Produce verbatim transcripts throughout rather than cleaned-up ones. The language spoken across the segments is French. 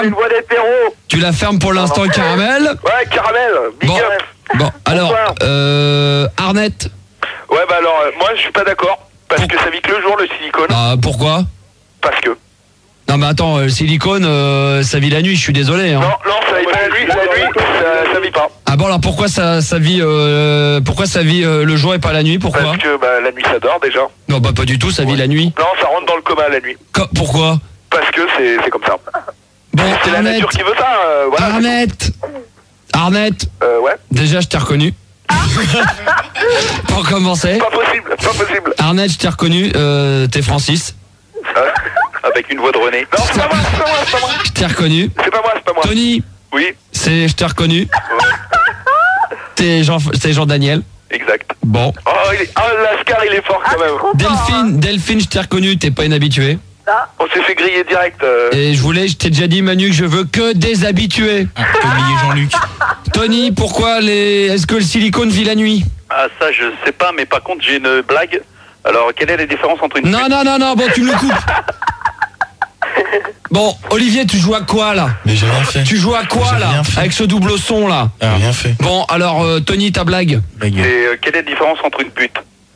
Une voix d'hétéro. Tu la fermes pour l'instant, Caramel. Ouais, Caramel. Big Bon, up. bon alors, euh, Arnett. Ouais, bah alors, euh, moi, je suis pas d'accord. Parce que ça vit que le jour, le silicone. Ah, pourquoi? Parce que. Non, mais attends, le silicone, euh, ça vit la nuit, je suis désolé. Hein. Non, non, ça vit pas la nuit. La nuit, ça, ça vit pas. Ah bon, alors pourquoi ça, ça vit, euh, pourquoi ça vit euh, le jour et pas la nuit? Pourquoi? Parce que bah, la nuit, ça dort déjà. Non, bah pas du tout, ça vit la nuit. Non, ça rentre dans le coma la nuit. Co- pourquoi? Parce que c'est c'est comme ça. Bon, C'est la Arnett. nature qui veut ça. Euh, voilà. Arnett. Arnett. Euh, ouais. Déjà, je t'ai reconnu. Pour commencer. Pas possible, pas possible. Arnett, je t'ai reconnu, euh, t'es Francis. Hein Avec une voix de René. Non, c'est pas moi, c'est pas moi, c'est pas moi. Je t'ai reconnu. C'est pas moi, c'est pas moi. Tony, Oui, c'est, je t'ai reconnu. ouais, T'es Jean, t'es Jean-Daniel. exact. Bon. Oh, il est... oh Lascar, il est fort quand même. Delphine, Delphine, je t'ai reconnu, t'es pas une habituée. On s'est fait griller direct. euh. Et je voulais, je t'ai déjà dit, Manu, que je veux que des habitués. Ah, t'as oublié Jean-Luc. Tony, pourquoi les, est-ce que le silicone vit la nuit? Ah, ça, je sais pas, mais par contre, j'ai une blague. Alors, quelle est la différence entre une... Non, non, non, non, bon, tu me le coupes. Bon, Olivier, tu joues à quoi, là? Mais j'ai rien fait. Tu joues à quoi, J'ai là? rien fait. Avec ce double son, là? J'ai rien fait. Bon, alors, euh, Tony, ta blague? Blague. Et euh, quelle est la différence entre une pute?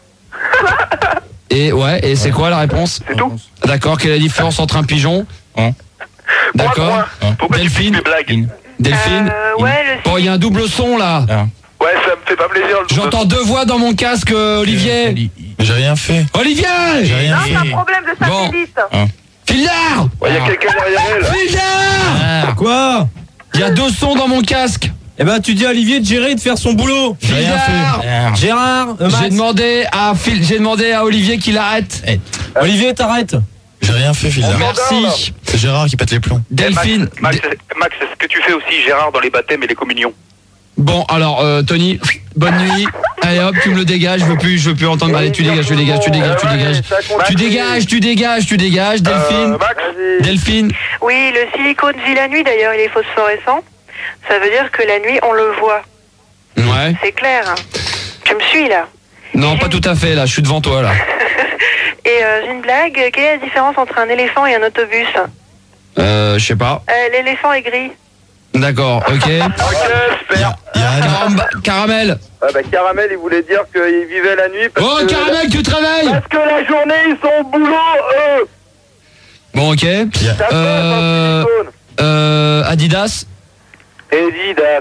Et, ouais, et c'est quoi la réponse? C'est tout. D'accord, quelle est la différence entre un pigeon? Hein D'accord. Point, point. Pourquoi Delphine. tu fais des blagues? Delphine? Euh, ouais, le Bon, il y a un double son, là. Ah. Ouais, ça me fait pas plaisir. le J'entends deux voix dans mon casque, euh, Olivier. Mais j'ai rien fait. Olivier! J'ai rien Non, c'est un fait. problème de Bon. satellite. Fildar! Ouais, il y a quelqu'un derrière elle. Fildar! Quoi? Il y a deux sons dans mon casque. Eh ben tu dis à Olivier de gérer et de faire son boulot. J'ai rien Fildar! fait. Ah. Gérard, euh, Max. J'ai demandé à Phil, j'ai demandé à Olivier qu'il arrête. Eh, Olivier, t'arrêtes. J'ai rien fait, Philda. Merci. C'est Gérard qui pète les plombs. Delphine. Eh, Max, Max, Max, est-ce que tu fais aussi Gérard dans les baptêmes et les communions? Bon, alors, euh, Tony, bonne nuit. Allez hop, tu me le dégages, je veux plus, je veux plus entendre. Allez, tu dégages, tu dégages, tu dégages, tu dégages. Tu dégages, tu dégages, tu dégages. Delphine. Euh, Max. Delphine. Oui, le silicone vit la nuit, d'ailleurs, il est phosphorescent. Ça veut dire que la nuit, on le voit. Ouais. C'est clair. Hein. Tu me suis, là. Non, pas tout à fait, là, je suis devant toi, là. Et euh, j'ai une blague. Quelle est la différence entre un éléphant et un autobus? Euh, je sais pas. euh, L'éléphant est gris. D'accord, ok. Ok, super. Il y a Anne. Caramba- Caramel. Ah bah, Caramel, il voulait dire qu'il vivait la nuit parce Oh, que... Caramel, tu te réveilles. Parce que la journée, ils sont au boulot, eux. Bon, ok. Il y a- Ça fait Euh, un silicone. euh, Adidas. Edidas.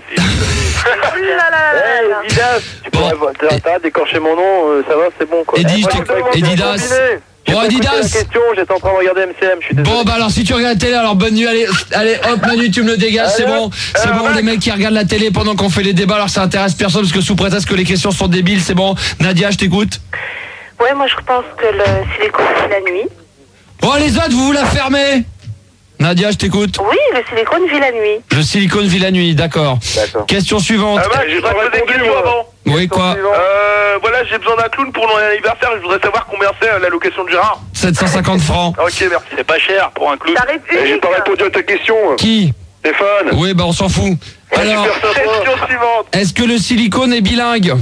Oh là là là là là. Hey, Edidas, tu Bon. pourrais... t'as- T'arrêtes d'écorcher mon nom, euh, ça va, c'est bon, quoi. Edi, Eh, je moi, te- j'ai pas écouté Edidas. le combiné. J'ai Bon, pas écouté Adidas. la question, j'étais en train de regarder M C M, je suis désolé. Bon, bah alors, si tu regardes la télé, alors bonne nuit, allez, allez, hop, Manu, tu me le dégages, c'est Allez, bon. hop. C'est Euh, bon, Max. les mecs qui regardent la télé pendant qu'on fait les débats, alors ça intéresse personne, parce que sous prétexte que les questions sont débiles, c'est bon. Nadia, je t'écoute. Ouais, moi je pense que le silicone vit la nuit. Oh, les autres, vous vous la fermez. Nadia, je t'écoute. Oui, le silicone vit la nuit. Le silicone vit la nuit, d'accord. D'accord. Question suivante. Ah, Max, J'ai j'ai pas pas posé de répondu, question moi. avant. Oui, quoi? Euh, voilà, j'ai besoin d'un clown pour mon anniversaire, je voudrais savoir combien c'est euh, l'allocation de Gérard. sept cent cinquante francs. Ok, merci. C'est pas cher pour un clown. T'arrives Eh, J'ai unique. pas répondu à ta question, Qui? Stéphane. Oui, bah on s'en fout. Alors, Super sympa. Question suivante. est-ce que le silicone est bilingue?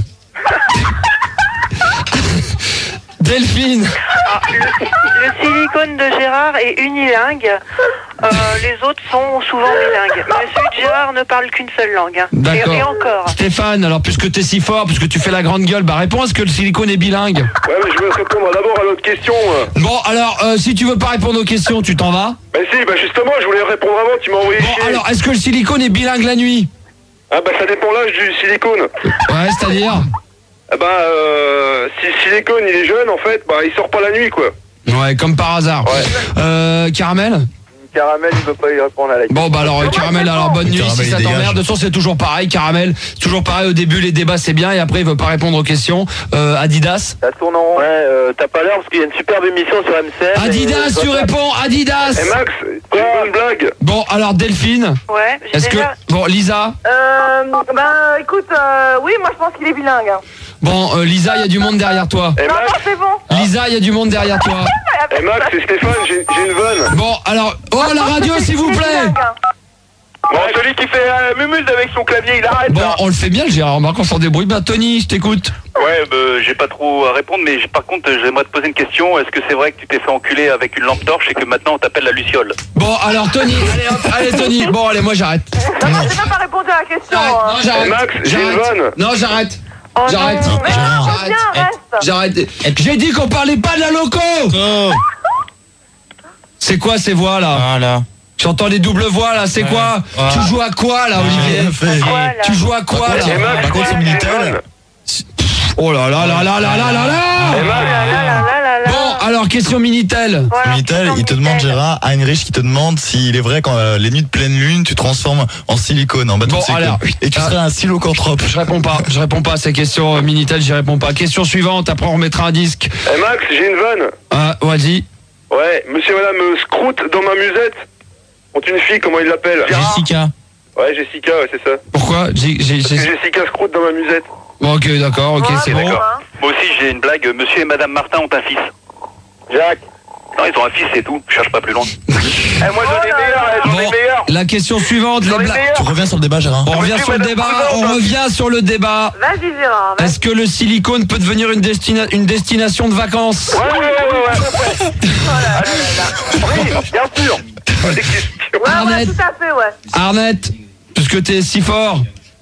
Delphine. Ah, le, le silicone de Gérard est unilingue. Euh, les autres sont souvent bilingues. Mais celui de Gérard ne parle qu'une seule langue. Hein. D'accord. Et, et encore. Stéphane, alors puisque t'es si fort, puisque tu fais la grande gueule, bah réponds, est-ce que le silicone est bilingue? Ouais, mais je veux répondre d'abord à l'autre question. moi. Bon, alors, euh, si tu veux pas répondre aux questions, tu t'en vas. Mais si, bah justement, je voulais répondre avant, tu m'as envoyé Bon, chier. alors, est-ce que le silicone est bilingue la nuit? Ah bah ça dépend l'âge du silicone. Ouais, c'est-à-dire? Ah bah, euh, si le silicone il est jeune, en fait, bah il sort pas la nuit, quoi. Ouais, comme par hasard. Ouais. Euh, Caramel? Caramel, il veut pas y répondre à la question. Bon, bah alors, euh, Caramel, alors bonne nuit, Caramel, si ça il t'emmerde. dégage. De toute façon, c'est toujours pareil, Caramel. C'est toujours pareil, au début, les débats, c'est bien, et après, il veut pas répondre aux questions. Euh, Adidas? Ça tourne en rond. Ouais, euh, t'as pas l'air parce qu'il y a une superbe émission sur M C M. Adidas, tu réponds, Adidas! Eh Max, c'est une bonne blague. Bon, alors, Delphine? Ouais, j'ai Est-ce que... déjà... Bon, Lisa? Euh, ben, écoute, euh, oui, moi je pense qu'il est bilingue. Hein. Bon, euh, Lisa, il y a du monde derrière toi. Eh Non, Max, non, c'est bon. Lisa, il y a du monde derrière toi. eh Max, c'est Stéphane, j'ai j'ai une vanne. Bon, alors... Oh, la radio, s'il vous plaît! Bilingue, hein. Bon, salut celui qui fait euh, mumuse avec son clavier, il arrête Bon, là. on le fait bien, le Gérard. Remarque, on s'en débrouille bien. Tony, je t'écoute. Ouais, bah, j'ai pas trop à répondre, mais j'ai- par contre, j'aimerais te poser une question. Est-ce que c'est vrai que tu t'es fait enculer avec une lampe torche et que maintenant on t'appelle la Luciole? Bon, alors Tony, allez, hop, allez Tony. Bon, allez, moi j'arrête. Non, non, j'ai même pas répondu à la question. J'arrête, hein. non, j'arrête. Eh, Max, j'ai une J'arrête. vanne. Non, j'arrête. Oh J'arrête. non, mais non, J'arrête. reviens, reste. J'arrête. J'ai dit qu'on parlait pas de la loco. Oh, C'est quoi ces voix là? voilà. J'entends les doubles voix là, c'est Ouais. quoi? Ouais. Tu joues à quoi là, Olivier? Rien fait. Voilà. Tu joues à quoi Par là? contre, Et Max, Par contre, c'est j'ai une Minitel. vanne. Oh là là là là là là là Et là. Max, Là, là, là, là, là, là. Bon, alors question Minitel. Voilà, Minitel, question il te demande, Minitel. Gérard, Heinrich qui te demande s'il est vrai quand euh, les nuits de pleine lune, tu transformes en silicone, en bâton Bon, de silicone. alors, Et tu ah. serais un silocanthrope. Je réponds pas, je réponds pas à ces questions euh, Minitel, j'y réponds pas. Question suivante, après on remettra un disque. Eh Max, j'ai une vanne. Ah, vas-y. Ouais, monsieur et madame euh, Scrout dans ma musette ont une fille, comment ils l'appellent? Jessica. Ouais, Jessica, ouais, c'est ça. Pourquoi? J'ai, j'ai, Parce que j'ai- Jessica Scrout dans ma musette. Bon, ok, d'accord, ok, Ouais, c'est bon. d'accord. Moi aussi, j'ai une blague. Monsieur et madame Martin ont un fils. Jacques. Non, ils ont un fils, c'est tout. Je cherche pas plus loin. Eh, moi j'en ai meilleur, eh, j'en ai Bon, meilleur. la question suivante, J'en les ai bla- meilleur. Tu reviens sur le débat, Gérard. on revient Monsieur, sur le madame débat, Prudence, on hein. revient sur le débat. Vas-y, Gérard. vas-y. Est-ce que le silicone peut devenir une, destina- une destination de vacances? Ouais, ouais, ouais, ouais, ouais. Oui, bien sûr. Des questions. Ouais, ouais, Arnett. tout à fait, ouais. Arnett, puisque t'es si fort.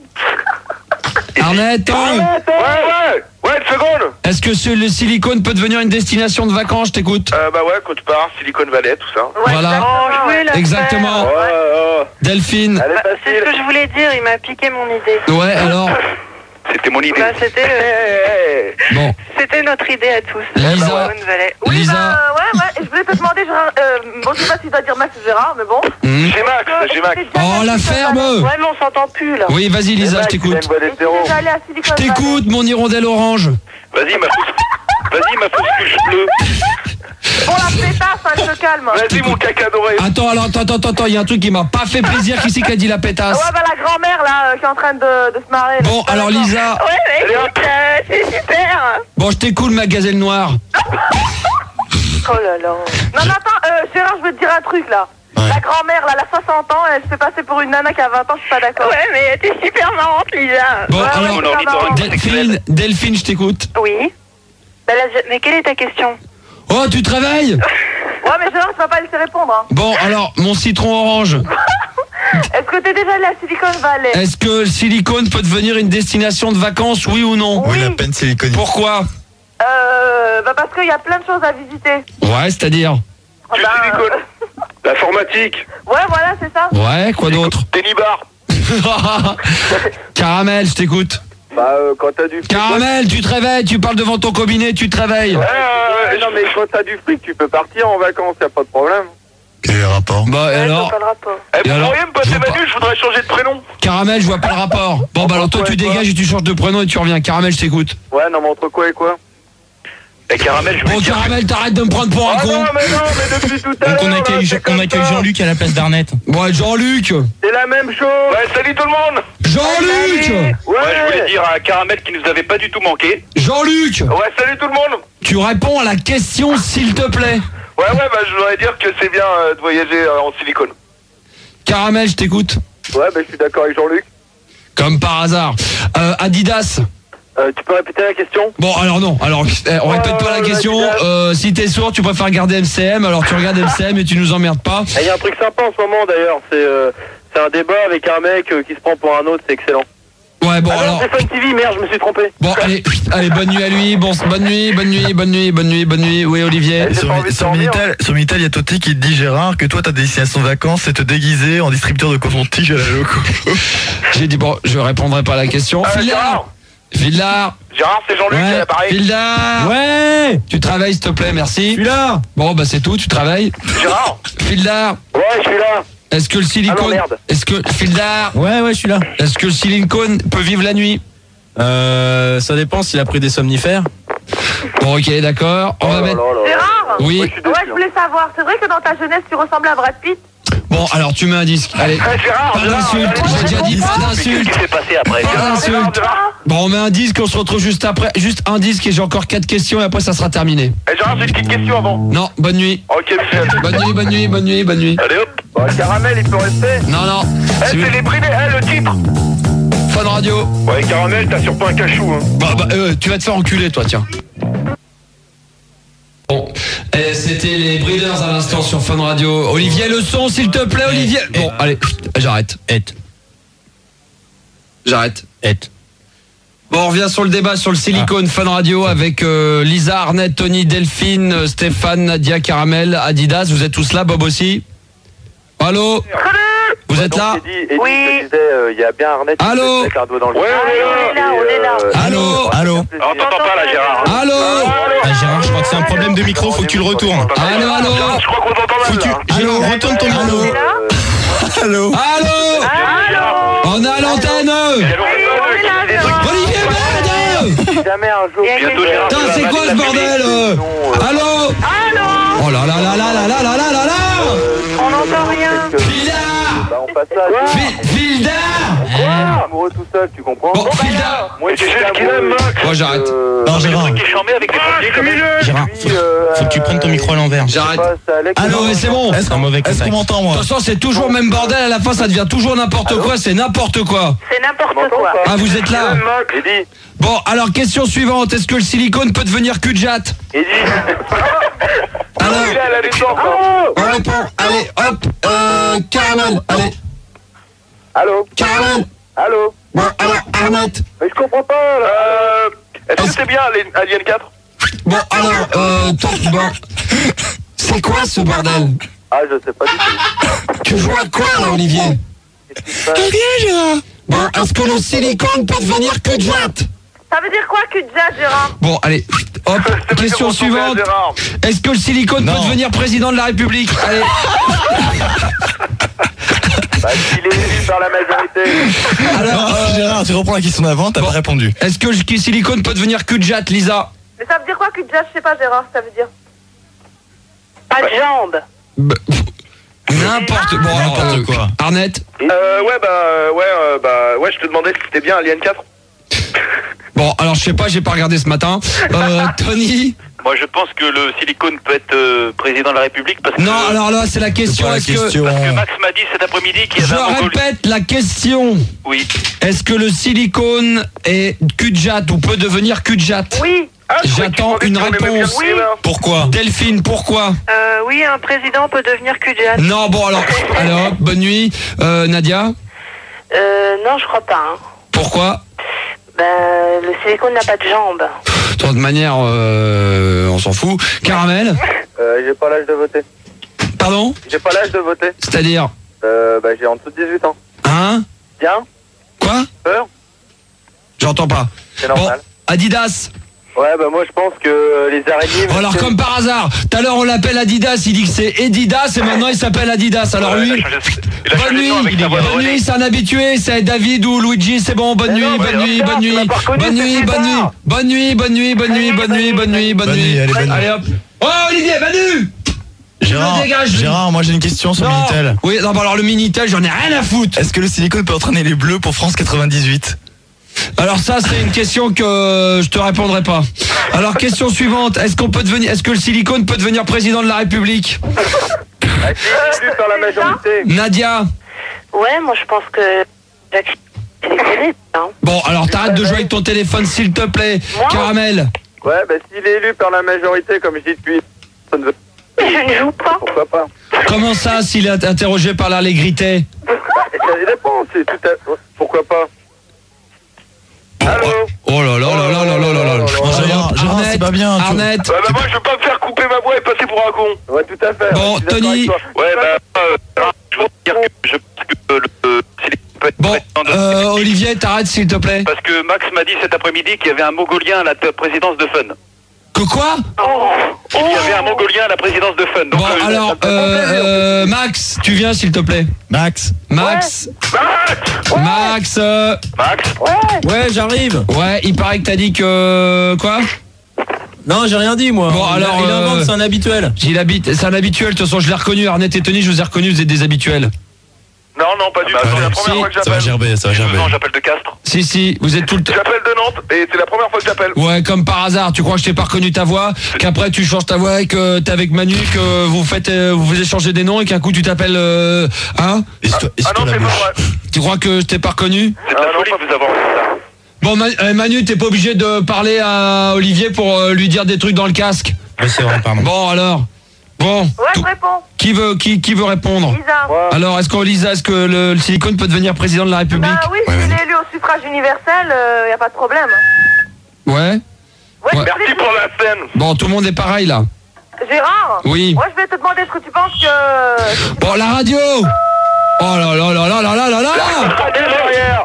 Arnett, hein, Ouais, ouais. Ouais, une seconde. est-ce que ce- le silicone peut devenir une destination de vacances? Je t'écoute. Euh, bah ouais, quand tu pars, Silicon Valley, tout ça. Ouais, Voilà. exactement, Oh, je voulais ouais. la Exactement. Ouais, ouais. Delphine. Elle est Bah, c'est ce que facile. je voulais dire, il m'a piqué mon idée. Ouais, alors, C'était mon idée. Bah, c'était, Eh, le- eh, bon, c'était notre idée à tous. Lisa. Silicon Valley. Oui, Lisa. bah, ouais, ouais. Et je voulais te demander, Gérard, euh, bon, je sais pas si tu dois dire Max ou Gérard, mais bon. hmm. eh. J'ai Max, j'ai Max. Oh, la ferme. Ouais, mais on s'entend plus, là. Oui, vas-y Lisa, je Max, il a t'écoute. une voix Et tu d'hétéro. es déjà allé à Silicon Je Valley. t'écoute, mon hirondelle orange. Vas-y, ma fausse. Vas-y, ma fausse couche bleue. Bon, la pétasse, hein, elle se calme. Ouais, Vas-y, mon caca doré. Attends, alors, attends, attends, attends, il y a un truc qui m'a pas fait plaisir. Qui c'est qui a dit la pétasse? bah, la grand-mère, là, euh, qui est en train de, de se marrer. là, Bon, je suis pas alors d'accord. Lisa, Ouais, mais Allez, écoute, euh, c'est super. bon, je t'écoute, ma gazelle noire. Oh là là. Non, mais attends, euh, Gérard, je veux te dire un truc, là. Ouais. La grand-mère, là, elle a soixante ans, elle se fait passer pour une nana qui a vingt ans, je suis pas d'accord. Ouais, mais t'es super marrante, Lisa. Bon, Ouais, alors, ouais, Mon ornithorynque Delphine, Delphine, je t'écoute. Oui. Bah, là, je- mais quelle est ta question? Oh, tu te réveilles? Ouais, mais Gérard, tu vas pas laisser répondre, hein. Bon, alors, mon citron orange. Est-ce que t'es déjà allé à Silicon Valley? Est-ce que le silicone peut devenir une destination de vacances, oui ou non? Oui, Oui. la peine silicone. Pourquoi? Euh, bah, parce qu'il y a plein de choses à visiter. Ouais, c'est-à-dire? Ah Du bah, silicone. L'informatique. Ouais, voilà, c'est ça. Ouais, quoi d'autre? Tenny bar. Caramel, je t'écoute. Bah, euh, quand t'as du fric. Caramel, tu te réveilles, tu parles devant ton cabinet, tu te réveilles. Ouais, ouais, ouais, non, mais quand t'as du fric, tu peux partir en vacances, y a pas de problème. Quel est le rapport? Bah, et Ouais, je vois alors? pas le rapport. Eh, Et vous alors pourriez me Je passer vois pas. Manu, je voudrais changer de prénom. Caramel, je vois pas le rapport. Bon, bah alors toi, tu Pourquoi, quoi dégages et tu changes de prénom et tu reviens. Caramel, je t'écoute. Ouais, non, mais entre quoi et quoi? Et Caramel, je voulais Bon, dire. Caramel, t'arrêtes de me prendre pour un Ah con. non, mais non, mais depuis tout à l'heure. Donc on là, accueille, c'est on comme accueille ça. Jean-Luc à la place d'Arnett. Ouais, Jean-Luc. C'est la même chose. Ouais, salut tout le monde. Jean-Luc. Ouais, Ouais, je voulais dire à Caramel qui nous avait pas du tout manqué. Jean-Luc. Ouais, salut tout le monde. Tu réponds à la question, s'il te plaît. Ouais, ouais, bah je voudrais dire que c'est bien euh, de voyager euh, en silicone. Caramel, je t'écoute. Ouais, bah je suis d'accord avec Jean-Luc. Comme par hasard. Euh, Adidas. Euh, tu peux répéter la question? Bon, alors non. Alors, eh, on répète pas la question. Euh, si t'es sourd, tu préfères regarder M C M. Alors, tu regardes M C M et tu nous emmerdes pas. Il y a un truc sympa en ce moment d'ailleurs, c'est euh, c'est un débat avec un mec euh, qui se prend pour un autre, c'est excellent. Ouais, bon, Ah non, alors. c'est Fun T V, merde, je me suis trompé. Bon, allez, allez, bonne nuit à lui. Bon, bonne nuit, bonne nuit, bonne nuit, bonne nuit, bonne nuit. Oui, Olivier. J'ai Sur, pas envie de sur dormir. Minitel, sur Minitel, il y a Toti qui te dit, Gérard, que toi, ta destination de vacances, c'est te déguiser en distributeur de coton-tige à la loco. J'ai dit, bon, je répondrai pas à la question. Euh, Fildar. Gérard, Fildar. Gérard, c'est Jean-Luc, Ouais. c'est pareil. Fildar. Ouais. Tu travailles, s'il te plaît, Je merci. suis là. Bon, bah, c'est tout, tu travailles. Gérard. Fildar. Ouais, je suis là. Est-ce que le Ah non, silicone. merde. Est-ce que. Fildar. Ouais, ouais, je suis là. Est-ce que le silicone peut vivre la nuit? Euh, ça dépend s'il a pris des somnifères. Bon, ok, d'accord. On Oh va là mettre. là là là. Gérard? Oui. Ouais, je suis Ouais, déçu, je voulais savoir, c'est vrai que dans ta jeunesse, tu ressemblais à Brad Pitt? Bon, alors tu mets un disque. Allez. hein. Eh, Gérard, Pas Gérard, d'insulte. Gérard, J'ai déjà dit pas Qu'est-ce qui d'insulte. s'est passé après? Pas Gérard, d'insulte. Gérard. Bon, on met un disque, on se retrouve juste après. Juste un disque et j'ai encore quatre questions et après ça sera terminé. Eh, Gérard, j'ai une petite question avant. Non, bonne nuit. Ok, Michel. Bonne nuit, bonne nuit, bonne nuit, bonne nuit. Allez hop. Bon, Caramel, il peut rester. Non, non. Eh, c'est les bridés, eh, le titre. Fun Radio. Ouais, Caramel, t'as sur pas un cachou, hein. Bah, bah euh, tu vas te faire enculer, toi, tiens. Bon, et c'était les Breeders à l'instant sur Fun Radio. Olivier, le son, s'il te plaît, Olivier. Bon, allez, j'arrête. Et. J'arrête. Et. Bon, on revient sur le débat sur le silicone. ah. Fun Radio avec euh, Lisa, Arnett, Tony, Delphine, euh, Stéphane, Nadia, Caramel, Adidas. Vous êtes tous là, Bob aussi? Allô? Vous êtes là? Oui. Il y a bien Arnett. Allô? Ouais, on est là, on est là. Allô? Allô? On t'entend pas là, Gérard. Allô? Ah, Gérard, je crois que c'est un problème de micro, faut que tu le retournes. Allô, allô? Je crois qu'on t'entend Faut mal, que tu... là. Allô, retourne ton micro. Allô? Allô? Allô? On est à l'antenne. Olivier, merde! Jamais un jour. Bientôt, Gérard. Putain, c'est quoi ce bordel? euh Allô? Allô? Oh là là là là là là là là là là! On n'entend rien. Vilda! Bah, on passe ça. Vi- Vilda! Quoi? Amoureux tout seul, tu comprends? Bon, Vilda! Moi, c'est juste qu'il aime, Max. Moi, j'arrête. Non, Le Gérard. truc qui est charmé avec les pompiers, quand même. Gérard, faut, faut que tu prennes ton micro à l'envers. J'arrête. Allô, mais c'est bon. C'est un mauvais Est-ce contact. qu'on m'entend, De moi? toute façon, c'est toujours le même bordel. À la fin, ça devient toujours n'importe quoi. C'est n'importe quoi. C'est n'importe quoi. Ah, vous êtes là? Eddie, Bon, alors, question suivante. Est-ce que le silicone peut devenir cul-de-jatte? Eddie. Alors, Il est à la maison encore. on répond. Allez, hop. Euh, Caramel. Allez, Allô? Caramel. Allô? Bon, alors, Arnett. Mais je comprends pas, là. Euh, est-ce que c'est bien Alien quatre? Bon, alors, euh, toi, bon. C'est quoi ce bordel? Ah, je sais pas du tout. Tu joues à quoi, là, Olivier? Bon, est-ce que le silicone peut devenir cul-de-jatte? Ça veut dire quoi, cul-de-jatte, Gérard? Bon, allez, hop, question suivante. Est-ce que le silicone Non. peut devenir président de la République? Allez. Bah, s'il est élu par la majorité. Alors, Non, euh, Gérard, tu reprends la question d'avant, t'as bon. pas répondu. est-ce que le silicone peut devenir cul-de-jatte, Lisa? Mais ça veut dire quoi, cul-de-jatte? Je sais pas, Gérard, ça veut dire. Pas de jambes. Bah, N'importe bon, alors, N'importe euh, quoi. Arnett. Euh, ouais, bah, ouais, euh, bah, ouais, je te demandais si c'était bien Alien quatre. Bon, alors je sais pas, j'ai pas regardé ce matin. Euh, Tony. Moi, je pense que le silicone peut être euh, président de la République parce que... Non, alors là, c'est la question. pas la Est-ce question. que Parce que Max m'a dit cet après-midi qu'il y je avait un Mongolien. répète la question. Oui. Est-ce que le silicone est cul-de-jatte ou peut devenir cul-de-jatte? Oui. Ah, je croyais que tu J'attends demandais une si on aimait bien le réponse. cinéma. Pourquoi? Delphine, pourquoi? Euh, oui, un président peut devenir cul-de-jatte. Non, bon alors, alors, bonne nuit. Euh, Nadia, Euh, non, je crois pas, hein. pourquoi? Ben, le silicone n'a pas de jambes. De toute manière, euh, on s'en fout. Caramel, Euh, j'ai pas l'âge de voter. pardon? J'ai pas l'âge de voter. C'est-à-dire, Euh, bah, j'ai en dessous de dix-huit ans. hein? Bien? Quoi? Peur? J'entends pas. C'est Bon, normal. Adidas. Ouais, bah, moi, je pense que euh, les araignées... Bon, alors, comme par hasard, tout à l'heure on l'appelle Adidas, il dit que c'est Edidas et maintenant il s'appelle Adidas. Alors Ouais, il lui, a changé- il a bonne changé de nuit, nom avec sa voix de bonne René. nuit, c'est un habitué, c'est David ou Luigi, c'est bon, bonne Mais nuit, non, bonne mais nuit, regarde, bonne tu nuit, l'as pas reconnu, bonne c'est nuit, bizarre. bonne nuit, bonne nuit, bonne nuit, bonne nuit, bonne nuit, bonne nuit, bonne nuit, bonne Bonne nuit. nuit, allez, bonne nuit. Allez hop. Oh Olivier, Manu! Gérard, dégage, lui. Gérard, moi j'ai une question sur Non. Minitel. Oui, non, bah alors le Minitel, j'en ai rien à foutre. Est-ce que le silicone peut entraîner les bleus pour France quatre-vingt-dix-huit? Alors ça, c'est une question que je te répondrai pas. Alors question suivante, est-ce qu'on peut devenir, est-ce que le silicone peut devenir président de la République? Ah, qui est élu par la majorité. Nadia. Ouais, moi, je pense que Jacques silicone, hein. Bon, alors t'arrêtes de jouer avec ton téléphone, s'il te plaît. Moi Caramel. Ouais, bah, s'il est élu par la majorité, comme je dis depuis... ça ne veut- Je ne joue pas. Pourquoi pas? Comment ça, s'il est interrogé par l'allégrité? Bah, ça dépend, c'est tout à... Pourquoi pas? Allô? Oh là là là là là là là là. Non, Gérard, Gérard, c'est pas bien. tu- Arnett. Ouais, bah, moi, je veux pas me faire couper ma voix et passer pour un con. Ouais, tout à fait. Bon, Je suis d'accord Tony. avec toi. Ouais, bah, euh, je veux dire que je pense que le euh, silicone peut être Bon, président de la euh, République. Olivier, t'arrêtes s'il te plaît. Parce que Max m'a dit cet après-midi qu'il y avait un Mongolien à la t- présidence de Fun. Que quoi? Il y avait un Mongolien à la présidence de Fun. Donc, Bon, euh, alors, euh, euh, Max, tu viens s'il te plaît. Max. Max. Max. euh, Max, Ouais, j'arrive. Ouais, il paraît que t'as dit que quoi? Non, j'ai rien dit, moi. Bon, Il- alors, il euh, invente, c'est un habituel. Il habite, c'est un habituel. De toute façon, je l'ai reconnu. Arnett et Tony, je vous ai reconnus. Vous êtes des habituels. Non, non, pas du tout. bah, C'est la si, première fois que ça va j'appelle. gerber, ça va gerber. Non, j'appelle de Castres. Si, si, vous êtes tout le temps. J'appelle de Nantes et c'est la première fois que j'appelle. Ouais, comme par hasard, tu crois que je t'ai pas reconnu ta voix, qu'après tu changes ta voix et que t'es avec Manu, que vous faites, euh, vous vous échangez des noms et qu'un coup tu t'appelles, euh, hein Et si toi- et si Ah toi non, la c'est pas bouche. vrai. Tu crois que je t'ai pas reconnu? C'est de la Ah, non, folie pas- de vous avoir dit ça. Bon, Ma- euh, Manu, t'es pas obligé de parler à Olivier pour euh, lui dire des trucs dans le casque. Ouais, c'est vrai, pardon. Bon, alors. Bon. Ouais, tout- je réponds. Qui veut, qui, qui veut répondre? Lisa. Alors, est-ce qu'on Lisa, est-ce que le, le silicone peut devenir président de la République? Bah oui, Ouais, s'il ouais. est élu au suffrage universel, il n'y a pas de problème. Ouais. Ouais, Ouais. je Merci l'ai pour dit. la scène. Bon, tout le monde est pareil là. Gérard. Oui. Moi, je vais te demander ce que tu penses que... Bon, la radio. Oh là là là là là là là là. Radio derrière.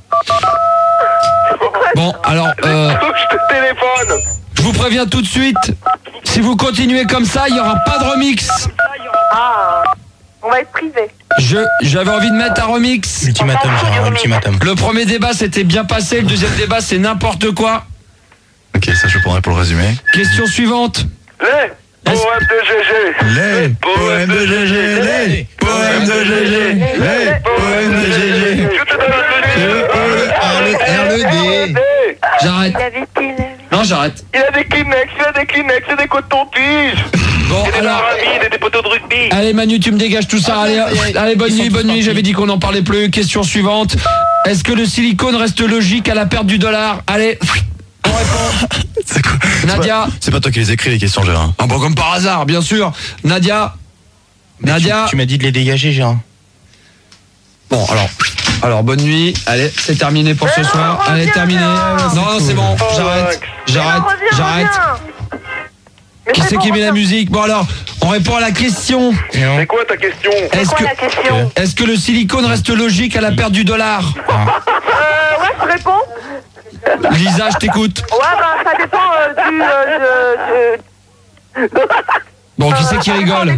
Bon, alors, euh, Faut que je te téléphone. je vous préviens tout de suite. Si vous continuez comme ça, il y aura pas de remix. Ah, on va être privé. Je, j'avais envie de mettre un remix. Ultimatum, Gérard, ultimatum. Le premier débat s'était bien passé, le deuxième débat c'est n'importe quoi. Ok, ça je prendrai pour le résumé. Question suivante. Les poèmes de G G. Les poèmes de G G, les poèmes de G G, les poèmes de G G. Je te donne le R le D. J'arrête. Il avait dit... Non, j'arrête. Il a des Kleenex, il a des Kleenex, il a des cotons-tiges. Bon, Des alors. maramides et des poteaux de rugby. Allez Manu, tu me dégages tout ça. Allez, allez bonne nuit, bonne nuit. J'avais dit qu'on n'en parlait plus. Question suivante. Est-ce que le silicone reste logique à la perte du dollar? Allez, on répond. C'est quoi? Nadia. C'est pas- C'est pas toi qui les écris les questions, Gérard. Ah bon, comme par hasard, bien sûr. Nadia. Nadia. Tu, tu m'as dit de les dégager, Gérard. Bon, alors. Alors, bonne nuit. Allez, c'est terminé pour ce Mais non, soir. reviens, Allez, terminé. Gérard. Non, c'est bon. J'arrête. J'arrête. Mais non, reviens, J'arrête. reviens. Mais Qui c'est bon, qui met la reviens. musique? Bon, alors, on répond à la question. C'est quoi ta question? C'est Est-ce quoi que, la question? est-ce que le silicone reste logique à la perte du dollar? Euh, ouais, je réponds. Lisa, je t'écoute. Ouais, ben, ça dépend euh, du... Euh, de, de- Bon, qui c'est qui rigole?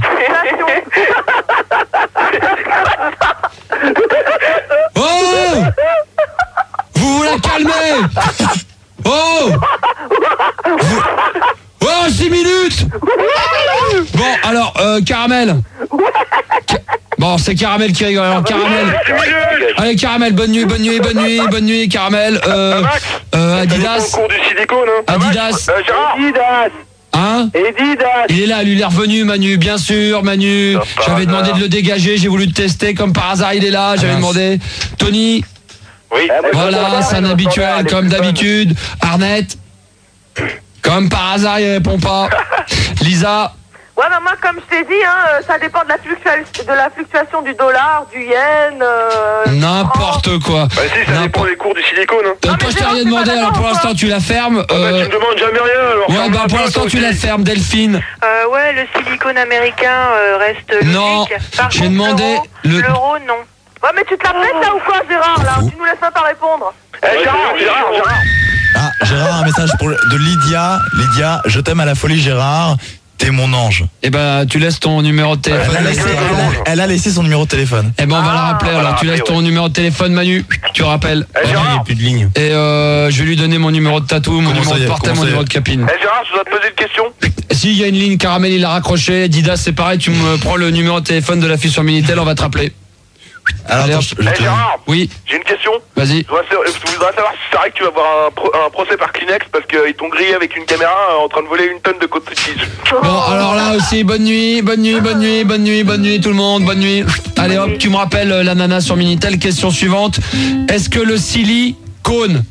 Oh! Vous vous la calmez! Oh! Vous- Oh, six minutes! Bon, alors, euh, Caramel. Ca- Bon, c'est Caramel qui rigole. Alors, Caramel. Allez, Caramel, bonne nuit, bonne nuit, bonne nuit, bonne nuit, Caramel. Euh, euh, T'as pas au Adidas. cours du silicone, hein? Adidas. Euh, Gérard. Adidas. Hein? Adidas. Il est là, lui, il est revenu, Manu, bien sûr, Manu. Ça par J'avais demandé hasard. de le dégager, j'ai voulu le tester, comme par hasard, il est là, j'avais mince. demandé. Tony, Oui. voilà, c'est un habituel, comme d'habitude. Arnett, comme par hasard, il répond pas. Lisa, Ouais, ben moi, comme je t'ai dit, hein, euh, ça dépend de la, fluctua- de la fluctuation du dollar, du yen... Euh, n'importe quoi. Bah si, ça dépend N'importe- des cours du silicone, hein. Euh, Non, toi, mais je t'ai Gérard, rien c'est pas demandé, alors d'accord, pour l'instant, quoi. tu la fermes. Bah, Euh, tu me demandes jamais rien, alors. ouais, ferme bah un pour peu, l'instant, toi tu la aussi. fermes, Delphine. Euh, ouais, le silicone américain euh, reste logique. Non, Par j'ai contre, demandé l'euro- le- L'euro, non. Ouais, mais tu te la pètes, là, ou quoi, Gérard, là? Tu nous laisses même pas répondre. Eh, Gérard, Gérard, Gérard. Ah, Gérard, un message pour le- de Lydia. Lydia, je t'aime à la folie, Gérard. T'es mon ange. Eh ben, tu laisses ton numéro de téléphone. Elle a, laissé, elle a- elle a laissé son numéro de téléphone. Eh ben, on va la Ah, rappeler, on va alors la tu laisses rappeler, ton ouais. numéro de téléphone, Manu, tu rappelles. Eh, Il n'y a Gérard. plus de ligne. Et euh, je vais lui donner mon numéro de tatou, mon Comment numéro ça y de est, portable, comment mon ça y numéro est de capine. Eh, Gérard, je dois te poser une question. Si il y a une ligne, Caramel il a raccroché, Didas c'est pareil, tu me prends le numéro de téléphone de la fille sur Minitel, on va te rappeler. Alors, Allez, attends, hop. je, je Eh, te- Gérard, Oui, j'ai une question. vas-y. Je voudrais savoir- je voudrais savoir si c'est vrai que tu vas avoir un, pro- un procès par Kleenex parce qu'ils t'ont grillé avec une caméra euh, en train de voler une tonne de coton-tige. Bon, alors là aussi, bonne nuit, bonne nuit, bonne nuit, bonne nuit, bonne nuit tout le monde, bonne nuit. Allez hop, tu me rappelles euh, la nana sur Minitel. Question suivante. Est-ce que le silicone...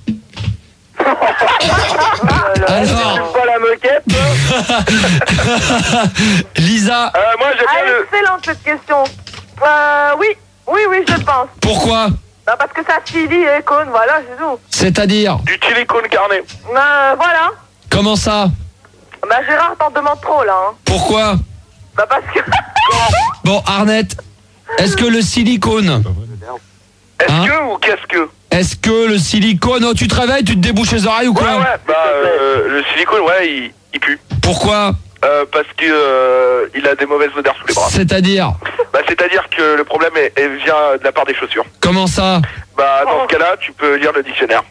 Alors, Pas la moquette. hein. Lisa, Euh, moi, j'aime Ah, bien le. excellente, cette question. Euh, oui, oui, oui, je le pense. pourquoi? Bah, parce que ça Chili et cône, voilà, c'est tout. C'est-à-dire, Du silicone carné. Euh, voilà. comment ça? Bah, Gérard t'en demande trop, là. Hein. Pourquoi? Bah, parce que... Bon, Arnett, est-ce que le silicone... Est-ce Hein que ou qu'est-ce que? Est-ce que le silicone... Oh, tu te réveilles, tu te débouches les oreilles ou Ouais, quoi? ouais. Bah, euh, le silicone, ouais, il, il pue. Pourquoi? Euh, parce que euh, il a des mauvaises odeurs sous les bras. C'est-à-dire, Bah, c'est-à-dire que le problème est, est- vient de la part des chaussures. comment ça? Bah, dans ce cas-là, tu peux lire le dictionnaire.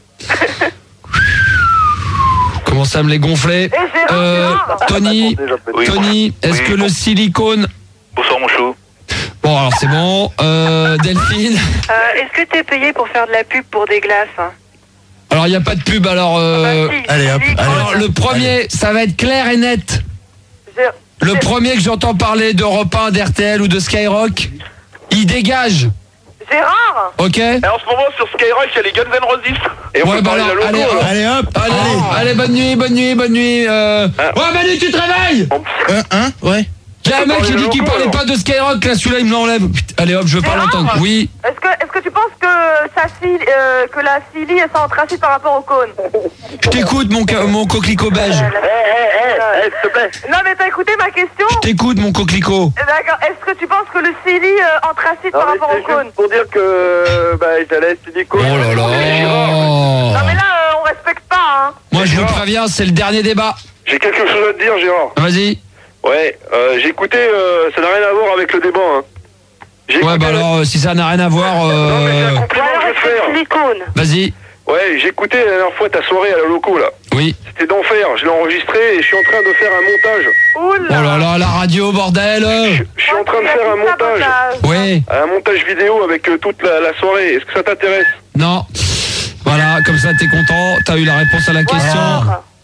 Comment ça me les gonfler? Et Gérard, Euh, Gérard Tony, Oui. Tony, est-ce Oui, que bon. le silicone... Bonsoir, mon chou. Bon, Bon, alors c'est bon. Euh, Delphine. Euh, Est-ce que t'es payé pour faire de la pub pour des glaces hein? Alors, il n'y a pas de pub, alors... Euh... Bah, si, allez, hop, silicone. Alors, le premier, ça va être clair et net. J'ai- Le premier que j'entends parler d'Europe un, d'R T L ou de Skyrock, il dégage. Gérard Ok? Et en ce moment, sur Skyrock, il y a les Guns N' Roses. Et on Ouais, peut bah parler de alors, la logo. allez, alors. Allez hop, Allez, allez. allez, bonne nuit, bonne nuit, bonne nuit. Euh... Ah. Ouais, Manu, tu te réveilles. Un, un, ouais. Il y a un mec qui parler dit de qu'il logo, parlait alors. pas de Skyrock, là, celui-là, il me l'enlève. Putain, allez hop, je veux pas Gérard l'entendre. Oui. Est-ce que, est-ce que tu penses que, ça, cili- euh, que la Silly est sans tracide par rapport au cône? Je t'écoute, mon, ca- mon coquelicot beige. Euh, Eh, eh, eh, eh, s'il te plaît. Non mais t'as écouté ma question? Je t'écoute, mon coquelicot. D'accord. Est-ce que tu penses que le Silly euh, en tracide par Non, mais rapport au c'est cône? juste pour dire que bah, j'allais silicone. Oh là Non mais là. là euh, on respecte pas hein. Moi, je vous préviens, c'est le dernier débat. J'ai quelque chose à te dire, Gérard. Vas-y. Ouais, euh, j'ai écouté, euh, ça n'a rien à voir avec le débat. Hein. J'ai Ouais, écouté bah le- alors, euh, si ça n'a rien à voir, Non, mais j'ai un euh... compliment que je vais te faire. Silicone. vas-y. Ouais, j'ai écouté la dernière fois ta soirée à la loco, là. Oui. C'était d'enfer. Je l'ai enregistré et je suis en train de faire un montage. Oula. Oh là là, la radio, bordel. Je, je suis en train de faire un montage. Oui. Un montage vidéo avec euh, toute la, la soirée. Est-ce que ça t'intéresse? Non. Voilà, comme ça, t'es content. T'as eu la réponse à la question.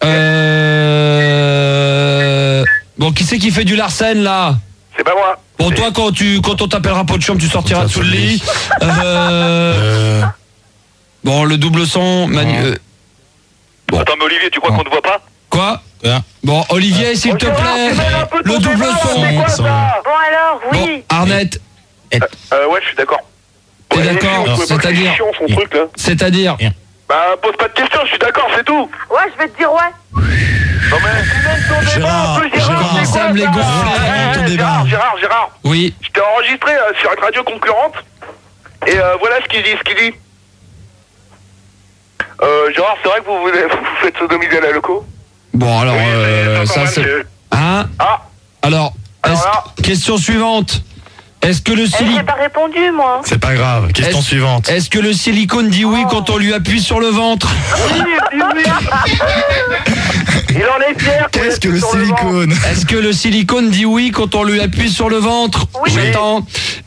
Euh... Bon, qui c'est qui fait du Larsen, là? C'est pas moi. Bon, toi, quand tu, quand on t'appellera pot de chambre, tu sortiras sous le lit. Euh... Euh, Bon, le double son, Manu... euh, Bon. Attends, mais Olivier, tu crois qu'on ne voit pas? Quoi? Quoi Bon, Olivier, s'il te plaît. Le double son. son. Bon alors, Bon, oui. Arnett, Euh, ouais, je suis d'accord. t'es Ouais, d'accord? je trouvais pas que C'est-à-dire, c'est chiant, son truc, là. c'est-à-dire, Bah, pose pas de questions, je suis d'accord, c'est tout. Ouais je vais te dire ouais. Non, mais... Gérard, Gérard, commencez à me les gonfler. Ouais, ton ouais, débat. Gérard, Gérard, Gérard. oui. Je t'ai enregistré euh, sur une radio concurrente. Et euh, voilà ce qu'il dit, ce qu'il dit. Euh, Gérard, c'est vrai que vous vous, vous faites sodomiser à la loco? Bon, alors, Oui, euh, c'est ça encore c'est... mal, Hein? Ah, Alors, Alors est-ce- là. question suivante. Est-ce que le Eh, silicone... j'ai pas répondu moi. C'est pas grave. Question Est-ce- suivante. Est-ce que le silicone dit oui quand on lui appuie sur le ventre? il en est fier. qu'on Qu'est-ce que appuie le sur ventre. silicone? Est-ce que le silicone dit oui quand on lui appuie sur le ventre? Oui. J'attends.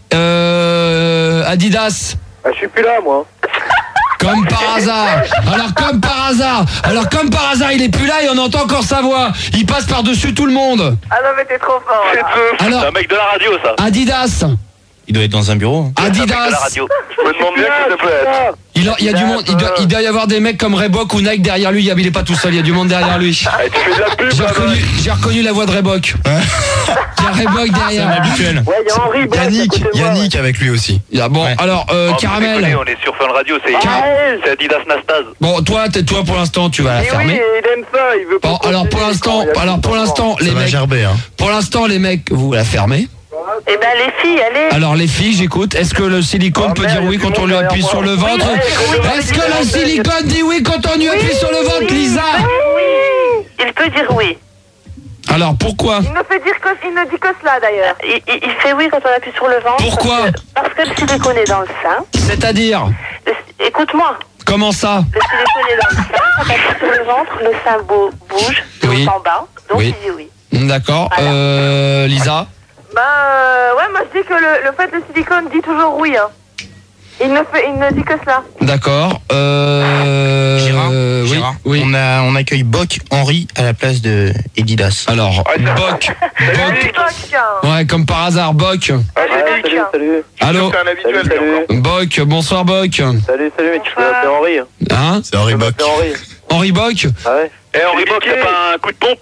Euh, Adidas. Ah, je suis plus là, moi. Comme par hasard. Alors comme par hasard. Alors comme par hasard, il est plus là et on entend encore sa voix. Il passe par-dessus tout le monde. Ah non mais t'es trop fort C'est là. eux. C'est Alors un mec de la radio, ça. Adidas. Il doit être dans un bureau. C'est un mec de la Adidas. radio. Je me demande bien qui ça peut être. Il, en- il y a du monde. Il doit, il doit y avoir des mecs comme Reebok ou Nike derrière lui. Il n'est pas tout seul. Il y a du monde derrière lui. Ah, tu fais de la pub, J'ai là, reconnu, j'ai reconnu la voix de Reebok. Il y a Reebok C'est derrière. habituel. Ouais, il y a Henri Blaise à Yannick, côté de moi, Yannick avec lui aussi. Il y a- bon, Ouais. alors euh, Oh, mais Caramel. déconnez, on est sur Fun Radio, c'est Car- c'est Adidas Nastase. Bon, toi, t'es toi pour l'instant, tu vas la Mais oui, fermer. il aime ça, il veut pas. Bon, alors pour continuer, l'instant, quand il y a alors tout pour le temps. l'instant, les Ça va mecs, gerber, hein. pour l'instant, les mecs, vous la fermez. Eh ben les filles, allez. Alors les filles, j'écoute. Est-ce que le silicone Oh, peut merde, dire oui il y a quand du on monde lui appuie derrière sur moi. le ventre? Oui, oui, Est-ce que le silicone dit oui quand on lui appuie sur le ventre, Lisa? Oui. Il peut dire oui. Alors pourquoi? Il ne fait dire que, il ne dit que cela d'ailleurs. Il, il- il fait oui quand on appuie sur le ventre. Pourquoi? Parce que, parce que le silicone est dans le sein. C'est-à-dire? Le- Écoute-moi. Comment ça? Le silicone est dans le sein. Quand on appuie sur le ventre, le sein bou- bouge de Oui. haut en bas. Donc Oui. il dit oui. D'accord. Voilà. Euh, Lisa? Bah euh, ouais moi je dis que le, le fait le silicone dit toujours oui hein. Il ne fait, il ne dit que cela. D'accord. Euh... Gérard, oui, Gérard, oui. On, a, on accueille Boc Henri à la place de Edidas. Alors, Ouais, ça- Boc. Salut Boc. Boc. Ouais, comme par hasard, Boc. Ouais, salut, salut. Allô? C'est un habituel, Salut, lui, encore. Boc, bonsoir Boc. Salut, salut, mais tu peux m'appeler Henri. Hein? C'est Henri Boc. C'est Henri. Henri Boc? Ah ouais? Eh, Henri Bock, t'as pas un coup de pompe?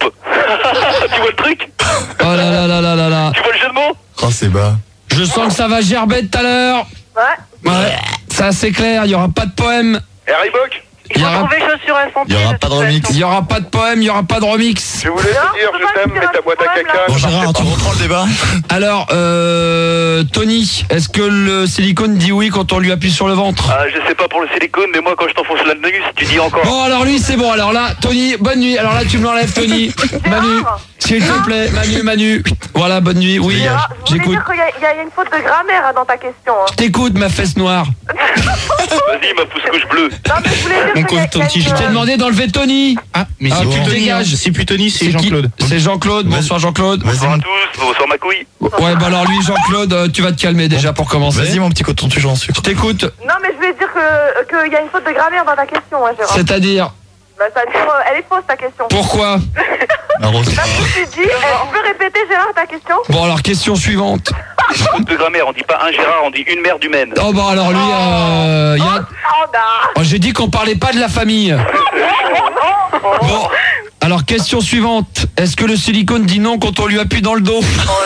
Tu vois le truc? Oh là là là là là là. Tu vois le jeu de mots? Oh, c'est bas. Je sens que ça va gerber tout à l'heure. Ouais. Ouais, ça c'est clair, il y aura pas de poème. Eh, Harry Bock, Il Il y faut aura- trouver chaussures à son il y pied. aura de pas de toute remix. façon. Il y aura pas de poème, il y aura pas de remix. je voulais Non, te dire, on peut je pas t'aime, dire mais ta un boîte à problème, caca. là. Bon, ça Gérard, marchait tu pas. reprends le débat? Alors, euh, Tony, est-ce que le silicone dit oui quand on lui appuie sur le ventre? Ah, je sais pas pour le silicone, mais moi quand je t'enfonce l'anus, tu dis encore. Bon, alors lui c'est bon. Alors là, Tony, bonne nuit. Alors là, tu me l'enlèves, Tony. Manu, s'il te plaît, Manu, Manu. Voilà, bonne nuit. Oui, Gérard, je voulais j'écoute. dire qu'il y, a- il y a une faute de grammaire hein, dans ta question. Hein. Je t'écoute, ma fesse noire. Vas-y, ma fausse couche bleue. Non, mais je voulais dire Mon que y a- coton-tige. y a Je t'ai une- demandé d'enlever Tony. Ah, mais Ah, c'est tu plus te Tony, dégages. hein. C'est plus Tony, c'est qui Jean-Claude. C'est Jean-Claude. Bonsoir Jean-Claude. Bonsoir à Vas-y, tous, bonsoir ma couille. Ouais, bah alors lui, Jean-Claude, euh, tu vas te calmer déjà pour commencer. vas-y mon petit coton-tige en sucre. Je t'écoute. Non, mais je voulais dire que qu'il y a une faute de grammaire dans ta question, hein, Gérard. C'est-à-dire, Bah, ça veut dire, euh, elle est fausse ta question. pourquoi? Arrose. Là, tu dis, euh, tu peux répéter, Gérard, ta question? Bon, alors question suivante. Faute de grammaire, on dit pas un Gérard, on dit une merde humaine. Oh bah alors lui, euh, il y a... Oh, bah. oh, j'ai dit qu'on parlait pas de la famille. Bon, alors question suivante. Est-ce que le silicone dit non quand on lui appuie dans le dos?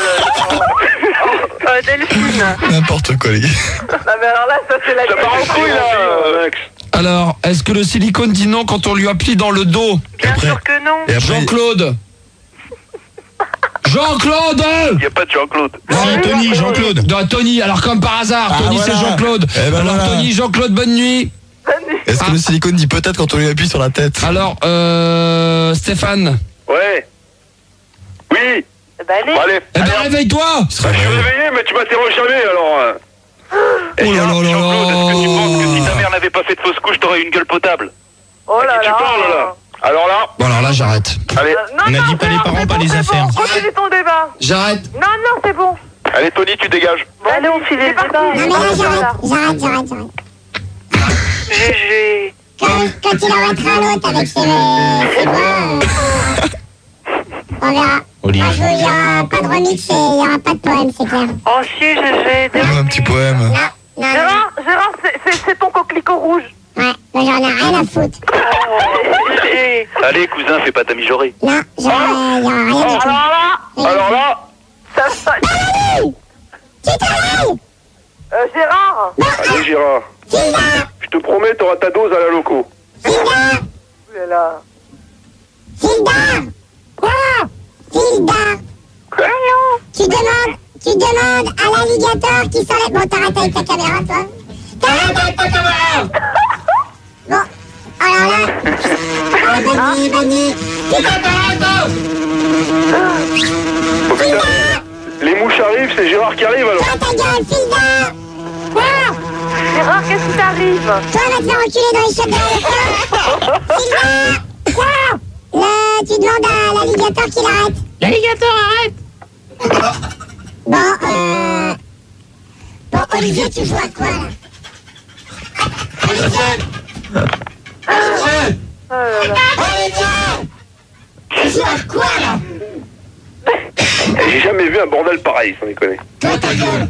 Euh, Delphine. N'importe quoi les gars. Non, mais alors là, ça, c'est la Ça part en couille là, Max. Alors, est-ce que le silicone dit non quand on lui appuie dans le dos? Bien après- sûr que non. Et après, Jean-Claude. Jean-Claude. Il n'y a pas de Jean-Claude. Si, Tony, Jean-Claude. Non, Tony, alors comme par hasard, Ah, Tony voilà. c'est Jean-Claude. Eh ben alors voilà. Tony, Jean-Claude, bonne nuit. est-ce que Ah. le silicone dit peut-être quand on lui appuie sur la tête? Alors, euh, Stéphane. Ouais. Oui. Bah, allez. Bon, allez. Eh ben Allez, réveille-toi. Il bah, sera je suis réveillé. réveillé, mais tu m'interroges jamais alors. euh. Eh, Oh là Gérard, là là Jean-Claude, est-ce que tu là. penses que si ta mère n'avait pas fait de fausse couche, t'aurais une gueule potable? Oh là Tu là. parles là. Alors là, Bon alors là j'arrête. allez. Euh, non, On a non, dit pas les Gérard, parents, c'est pas bon, les c'est affaires. Bon. Continue ton débat. J'arrête. Non, non, c'est bon. Allez Tony, tu dégages. Allez, on file le C'est parti. débat. Non, mais là, j'arrête. J'arrête, j'arrête, j'arrête. G G. Quand, quand il arrêtera l'autre avec ses, ses doigts, euh, on verra. Olivier. Un jour, il n'y aura pas de remix et il n'y aura pas de poème, c'est clair. Oh si, G G. Fais-nous un petit poème. Non, non, non. Gérard, Gérard, c'est- c'est c'est ton coquelicot rouge. Ouais, moi j'en ai rien à foutre. Oh, G G. Allez, cousin, fais pas ta mijaurée. Non, j'en ai, il n'y aura rien du Alors tout. là, Alors là, ça ça. Tu t'arrêtes. Euh, Gérard. allez Gérard. Je te promets, t'auras ta dose à la loco. Hilda, Ouh là là. Hilda. Quoi? Hilda. Tu demandes, tu demandes à l'alligator qui s'enlève. Bon, t'arrêtes avec ta caméra, toi. T'arrêtes avec ta caméra. Bon, alors là. Ah, bonne nuit, bonne nuit. Tu t'arrêtes. Oh, putain. Les mouches arrivent, c'est Gérard qui arrive alors. Ferme ta gueule, Hilda. Quoi? Gérard, qu'est-ce qui t'arrive? Toi, va te faire enculer dans les chiottes de l'alligator. Hilda. Quoi? Là, tu demandes à l'alligator qu'il arrête. L'alligator arrête. Bon, euh... Bon, Olivier, tu joues à quoi, là? Olivier. Oh là là. Olivier. Tu joues à quoi, là? J'ai jamais vu un bordel pareil, sans déconner. Toi, ta gueule.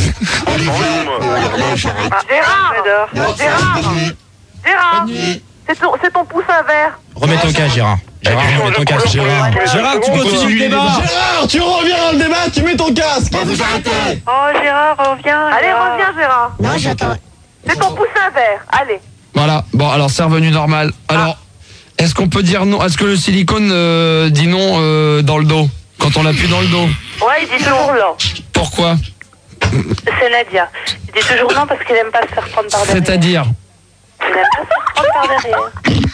Ah, Gérard. j'adore. Gérard. Gérard. C'est ton, c'est ton poussin vert. Remets ton casque, Gérard. Gérard, remets ton casque. Gérard. Gérard, tu continues le débat. Gérard, tu reviens dans le débat, tu mets ton casque. Vous arrêtez. Oh Gérard, reviens. Allez, Gérard. reviens, Gérard. Non, j'entends. C'est ton poussin vert. Allez. Voilà. Bon alors c'est revenu normal. Alors, est-ce qu'on peut dire non? Est-ce que le silicone euh, dit non euh, dans le dos quand on l'appuie dans le dos? Ouais, il dit toujours non. Pourquoi? C'est Nadia. Il dit toujours non parce qu'il aime pas se faire prendre par derrière. C'est-à-dire? Il aime pas se faire prendre par derrière.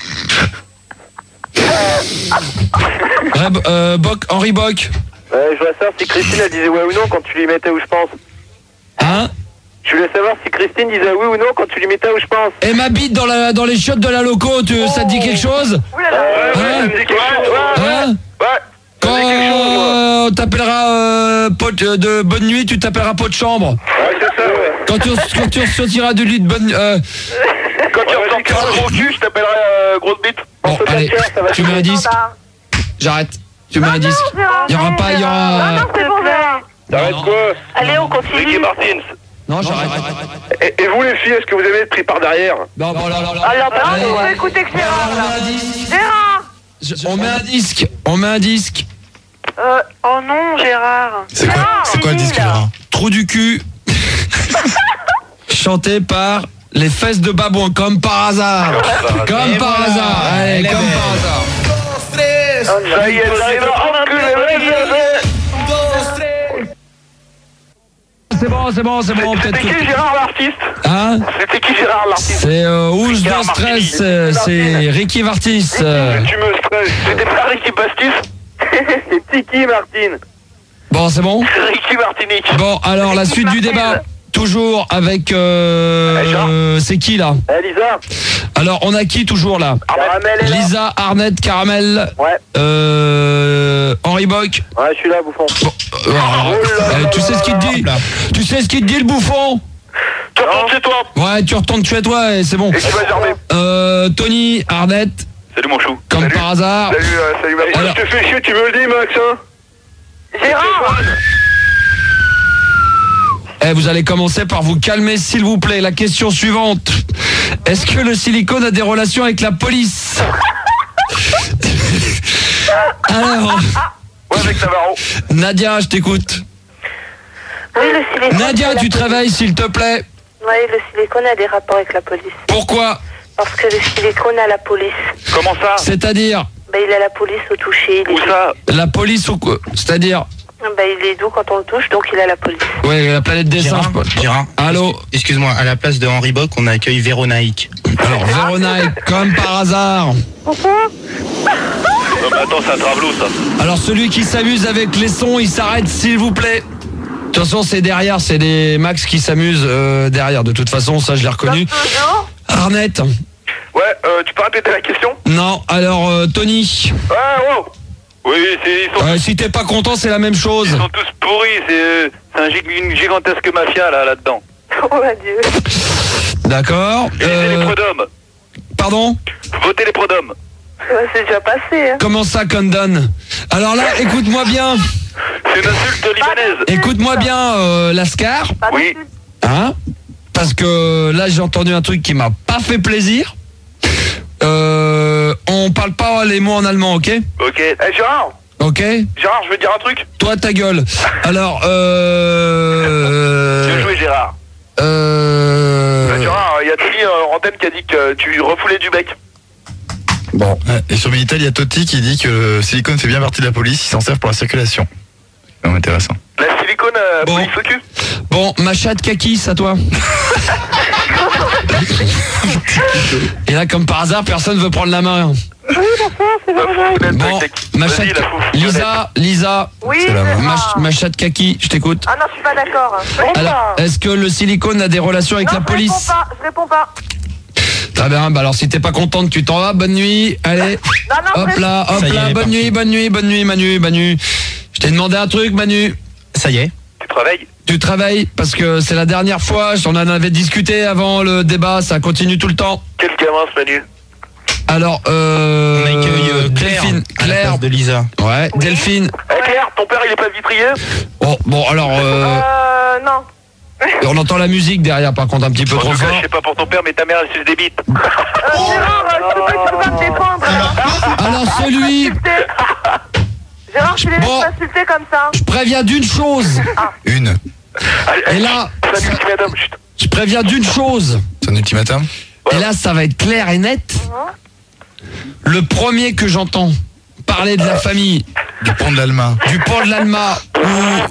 Reb- euh, Boc, Henri Boc. Ouais, je voulais savoir si Christine elle disait ouais ou non quand tu lui mettais où je pense. Hein? Je voulais savoir si Christine disait oui ou non quand tu lui mettais où je pense. Et ma bite dans, la, dans les chiottes de la loco, tu, ça te dit quelque chose? Ouh là là. Ouais, ouais, Hein ça me dit quelque chose. Ouais, ouais. Hein? Ouais. Ça Quand me dit quelque chose, moi. euh, on t'appellera euh, pote euh, de bonne nuit, tu t'appelleras pot de chambre. Ouais, c'est ça, ouais. Quand tu, quand tu ressortiras du lit de bonne... Euh, Quand tu ressortiras le gros cul, je t'appellerai euh, grosse bite. bon, allez, tu mets un disque. J'arrête. Tu mets un disque. Il y aura pas, il y Non, aura... non, c'est bon, Gérard. T'arrêtes quoi? Allez, on Ricky continue. Martins. Non, j'arrête. Et, et vous les filles, est-ce que vous avez être pris par derrière? Non, bon, là, là, là. Alors, bah, Allez. On peut écouter que Gérard, On là. met un disque. Gérard. Je- On met un disque. On met un disque. Euh, Oh non, Gérard. C'est quoi, c'est quoi le disque, Gérard? Trou du cul. Chanté par les fesses de babouin, comme par hasard. Comme par hasard. Allez, comme par hasard. Ça y est, ça y est, enculé, C'est bon, c'est bon, c'est bon. Peut-être C'était qui que... Gérard l'artiste? Hein? C'était qui Gérard l'artiste? C'est euh, Ouze de Ricard stress. Martini. euh, C'est Ricky Vartis. euh. Tu me stresses. C'était pas Ricky Bastis? C'est Tiki Martine. Bon, c'est bon? Ricky Martinique. Bon, alors la suite du débat. Toujours avec... Euh, c'est qui là? Eh, Lisa. Alors, on a qui toujours là? Caramel est là. Lisa, Arnett, Caramel. Ouais. Euh, Henri Bock. Ouais, je suis là, bouffon. Euh, euh, tu sais ce qu'il te dit? Tu sais ce qu'il te dit, le bouffon? Tu retournes chez toi. Ouais, tu retournes chez toi et c'est bon. Et tu vas germer. Euh, Tony, Arnett. Salut mon chou. Comme Salut. par hasard. Salut, euh, salut Max. Alors- Je te fais chier, tu me le dis, Max, hein? Gérard. Eh, vous allez commencer par vous calmer, s'il vous plaît. La question suivante. Est-ce que le silicone a des relations avec la police? Alors, Ouais, avec Navarro. Nadia, je t'écoute. Oui, le silicone. Nadia, tu te réveilles, s'il te plaît. Oui, le silicone a des rapports avec la police. Pourquoi? Parce que le silicone a la police. Comment ça? C'est-à-dire Ben, il a la police au toucher. Il Où est... ça? la police ou quoi? C'est-à-dire Ben, il est doux quand on le touche, donc il a la police. ouais, la planète des Gérard, singes. Paul. Gérard, Allô. excuse-moi, à la place de Henri Bock, on accueille Véronique. Alors, Véronique, comme par hasard. Non mais attends, c'est un travelot ça. Alors, celui qui s'amuse avec les sons, il s'arrête, s'il vous plaît. De toute façon, c'est derrière, c'est des Max qui s'amusent euh, derrière. De toute façon, ça, je l'ai reconnu. Toujours. Arnett. Ouais, euh, tu peux répéter la question? Non, alors, euh, Tony. Ouais, wow. Oui, c'est, ils, sont, Euh, si t'es pas content, c'est la même chose. ils sont tous pourris, c'est, euh, c'est un gig- une gigantesque mafia là, là-dedans. Oh mon Dieu. D'accord. Lisez les Euh, prud'hommes. pardon? Votez les prud'hommes. Ouais, c'est déjà passé. Hein. Comment ça, Condon? Alors là, écoute-moi bien. C'est une insulte libanaise. Écoute-moi bien, euh, Lascar. Pas Oui. d'insulte. Hein? Parce que là, j'ai entendu un truc qui m'a pas fait plaisir. Euh, on parle pas les mots en allemand, ok? Ok. Eh, Gérard. Ok? Gérard, je veux dire un truc. Toi, ta gueule. Alors, euh... Bien joué Gérard. Euh... Bah, Gérard, il y a Tony euh, en antenne qui a dit que tu refoulais du bec. Bon. Ouais, et sur Minitel, il y a Totti qui dit que le silicone fait bien partie de la police, il s'en sert pour la circulation. C'est vraiment intéressant. La silicone, euh, Bon. police au cul. Bon, ma chatte kaki, à toi. Et là, comme par hasard, personne veut prendre la main. Bah, foufounet, Bon, tac, tac. ma Vas-y, chatte... la foufounet. Lisa, Lisa, Oui, C'est la Gérard. ma, ch- ma chatte kaki, je t'écoute. Ah non, je suis pas d'accord. Alors, est-ce que le silicone a des relations avec non, la je réponds police? pas, je réponds pas. Très bien, bah alors si t'es pas contente, tu t'en vas, bonne nuit, allez. Non, non, Hop je là, hop Ça y est, là, elle est bonne partie. nuit, bonne nuit, bonne nuit, Manu, Manu. Je t'ai demandé un truc, Manu. Ça y est. Tu travailles? Tu travailles parce que c'est la dernière fois, on en avait discuté avant le débat, ça continue tout le temps. Quel gamin ce Manu. Alors, euh... On accueille euh, Claire, Delphine, à la Claire, place de Lisa. ouais, Delphine. Eh Claire, ton père il est pas vitrier? Bon, bon alors, euh, Euh, non. on entend la musique derrière, par contre, un petit peu En trop tout cas, fort. je sais pas pour ton père, mais ta mère elle suce des bites. Euh, Gérard, euh, je peux pas, je peux pas me défendre. Alors celui, Gérard, tu les laisses Bon. m'insulter comme ça. je préviens d'une chose. Une. Et là, C'est un ultimatum. Chut. je préviens d'une chose. C'est un ultimatum. Et là, ça va être clair et net. Le premier que j'entends parler de la famille Du pont de l'Alma. du pont de l'Alma ou,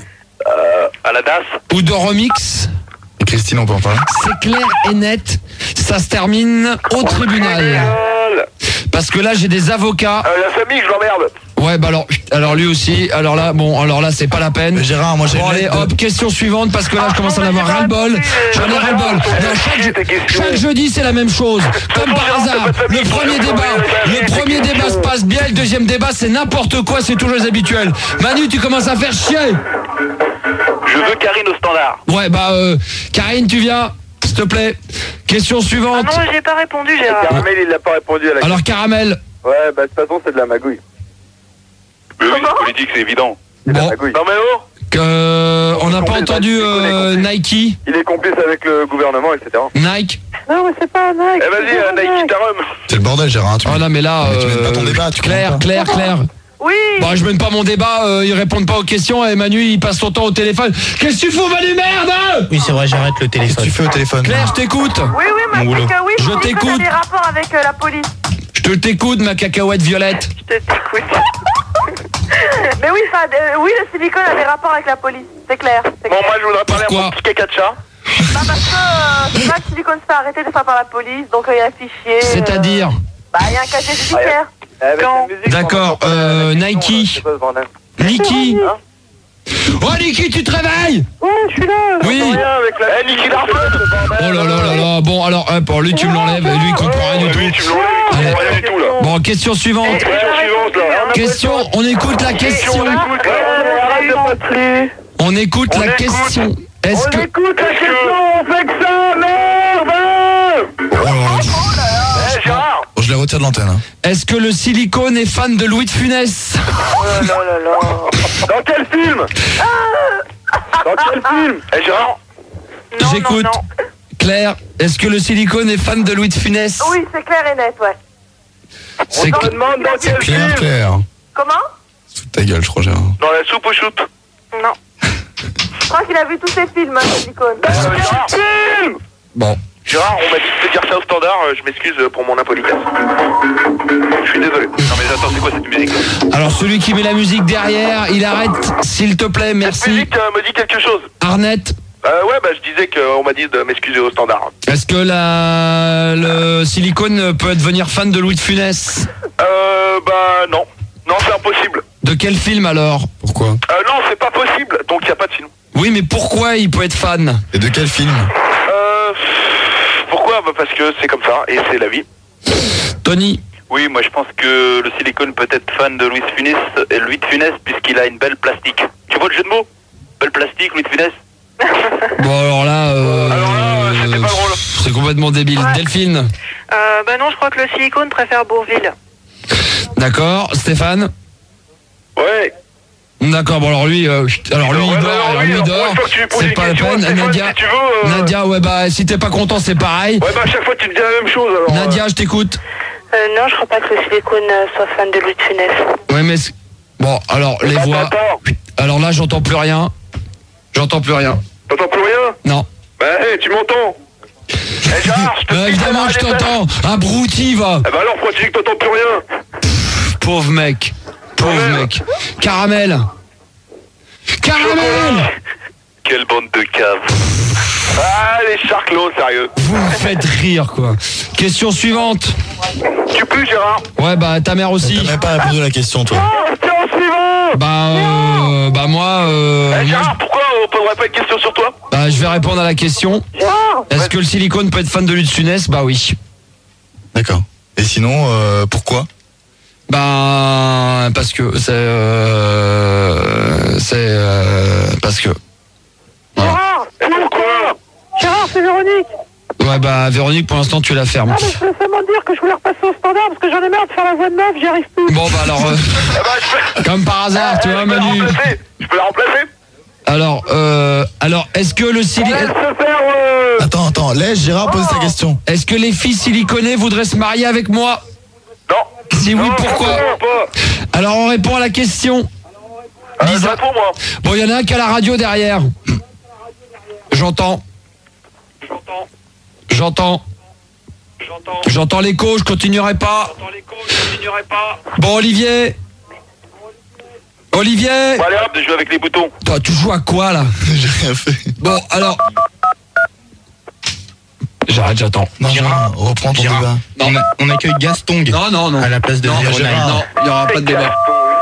À la D A S. ou de Remix, Et Christine, on peut en parler. c'est clair et net. Ça se termine au tribunal. Euh, Parce que là, j'ai des avocats. la famille, je l'emmerde. Ouais, bah alors, alors lui aussi. Alors là, bon, alors là, c'est pas la peine. Gérard, moi j'ai Bon une allez, lettre de- hop, question suivante parce que là je commence à en avoir ras-le-bol. J'en ai ras-le-bol. Non, chaque, chaque jeudi c'est la même chose. Comme par hasard, le premier débat, le premier débat se passe bien, le deuxième débat c'est n'importe quoi, c'est toujours les habituels. Manu, tu commences à faire chier. Je veux Karine au standard. Ouais, bah euh, Karine, tu viens, s'il te plaît. Question Ah suivante. non, j'ai pas répondu, Gérard. Caramel, il n'a pas répondu à la question. Alors Caramel, Ouais, bah de toute façon, c'est de la magouille. Mais oui, c'est politique, c'est évident. C'est de la bon, magouille. Non mais oh. que, on n'a pas entendu euh, Nike, Il est complice avec le gouvernement, et cetera. Nike. Non, mais c'est pas un Nike. Eh vas-y, euh, Nike Tarum. C'est le bordel, Gérard. Tu... Oh là, mais là, Mais tu mènes pas ton euh, débat, tu Claire, comprends pas. Claire, Claire. Oui. Bon, je mène pas mon débat, euh, ils répondent pas aux questions et Manu il passe son temps au téléphone. Qu'est-ce que tu fous, Manu, merde? Oui, c'est vrai, j'arrête le Qu'est-ce que téléphone. tu fais au téléphone? Claire, je t'écoute. Oui, oui, ma Mon boulot. que oui, Je mon silicone t'écoute. a des rapports avec euh, la police. Je te t'écoute, ma cacahuète violette. Je te t'écoute. Mais oui, ça, euh, oui, le silicone a des rapports avec la police. C'est clair. c'est Bon, clair. moi je voudrais parler Pourquoi à mon petit caca de chat. Bah, parce que euh, c'est pas que le silicone se fait arrêter des fois par la police, donc euh, il y a un fichier. euh, C'est-à-dire Bah, il y a un casier judiciaire. Avec Quand- la musique, D'accord, on entend pas la- la euh, question, Nike. là, c'est quoi ce bordel Niki. Hein Oh Niki, tu te réveilles? Ouais, je suis là. Oui. Avec la... Eh, Nicky Larson. Oh là là là là. Bon alors, hop, alors lui tu me l'enlèves, lui il comprend rien du tout. Lui, tu me l'enlèves, il Allez. comprend rien du tout, là. Bon, question suivante. Question suivante, là. Question, on écoute la question. On écoute la question. Est-ce que... Écoute la question, on fait que ça, merde. Eh, Gérard. Bon, je les retire de l'antenne. Hein. Est-ce que le silicone est fan de Louis de Funès? Oh là là là là. Dans quel film? Dans quel film? Eh, Gérard. J'écoute. Claire, est-ce que le silicone est fan de Louis de Funès? Oui, c'est clair et net, ouais. C'est On cl- te demande dans quel Claire, film? Claire. Comment? Sous ta gueule, je crois, Gérard. Dans la soupe au shoot. Non. Je crois qu'il a vu tous ses films, hein, Silicone. Euh, Gérard. Film. Bon. Gérard, on m'a dit de te dire ça au standard, euh, je m'excuse pour mon impolitesse. Je suis désolé. Non mais attends, c'est quoi cette musique là? Alors celui qui met la musique derrière, il arrête, s'il te plaît, Cette merci. musique euh, me dit quelque chose. Arnett, Euh, ouais, bah je disais qu'on m'a dit de m'excuser au standard. est-ce que la... le silicone peut devenir fan de Louis de Funès? Euh, bah non. Non, c'est impossible. De quel film alors? Pourquoi? Euh, non, c'est pas possible, donc il n'y a pas de film. Oui, mais pourquoi il peut être fan? Et de quel film? Euh... Pourquoi? Bah parce que c'est comme ça, et c'est la vie. Tony, Oui, moi je pense que le silicone peut être fan de Louis de Funès, et Louis de Funès puisqu'il a une belle plastique. Tu vois le jeu de mots? Belle plastique, Louis de Funès. bon alors là, euh, Alors là, euh, c'était pas drôle. c'est complètement débile. Ouais. Delphine, Euh, bah non, je crois que le silicone préfère Bourville. d'accord. Stéphane, Ouais. d'accord. Bon alors lui, euh, chut, alors lui Ouais, il bah, dort, alors, alors oui, lui il alors, dort. une fois que tu lui poses C'est une pas la question, peine. Stéphane, Nadia, si tu veux, euh, Nadia, ouais bah si t'es pas content c'est pareil. Ouais, bah à chaque fois tu me dis la même chose alors. Nadia, je t'écoute. Euh, non, je crois pas que le silicone euh, soit fan de Louis de Funès. Ouais mais c'est- bon alors les Attends, voix. attends. Alors là j'entends plus rien. J'entends plus rien. T'entends plus rien? Non. Bah, hey, tu m'entends? Eh, Gérard, je te Bah, dis évidemment que je ça va t'entends. Abruti va. Eh bah alors, pourquoi tu dis que t'entends plus rien? Pauvre mec. Pauvre Ouais. mec. Caramel. Caramel. Quelle bande de caves. Ah, les charclos, sérieux. Vous me faites rire quoi. Question suivante. Tu pues, Gérard? Ouais bah ta mère aussi. T'as même pas répondu à la question, toi. Question suivante. Bah euh, bah moi, euh, Eh, moi, Gérard, pourquoi on poserait pas une question sur toi? je- bah, je vais répondre à la question. Est-ce que le silicone peut être fan de Louis de Funès? Bah oui. D'accord. Et sinon, euh, pourquoi? Bah parce que c'est euh, c'est euh, parce que. Voilà. Gérard. Pourquoi? Gérard, c'est Véronique. Ouais bah Véronique pour l'instant tu la fermes. Ah, mais je voulais seulement dire que je voulais repasser au standard parce que j'en ai marre de faire la voix de meuf, j'y arrive plus. Bon bah alors euh, Eh bah, je peux... comme par hasard tu Eh, vois je peux la Manu. remplacer. Je peux la remplacer? Alors euh, alors est-ce que le Laisse silicone se faire, euh... Attends, attends, laisse Gérard poser sa question. est-ce que les filles siliconées voudraient se marier avec moi? Non. Si oui Non, pourquoi? non, pas. Alors on répond à la question. Euh, Lisa. je réponds, moi. Bon, il y en a un qui a la radio derrière. J'entends. J'entends, J'entends. j'entends, J'entends l'écho, je continuerai pas. j'entends l'écho, je continuerai pas. Bon, Olivier. Olivier. Bon, allez hop. De jouer avec les boutons. Toi, tu joues à quoi, là? J'ai rien fait. Bon, alors. J'arrête, j'attends. Non, Gérard, reprends ton Gérard. débat. Non. On, a- on accueille Gaston Non, non, non. à la place de Non, Véronique. Gérard, non, il n'y aura pas de débat.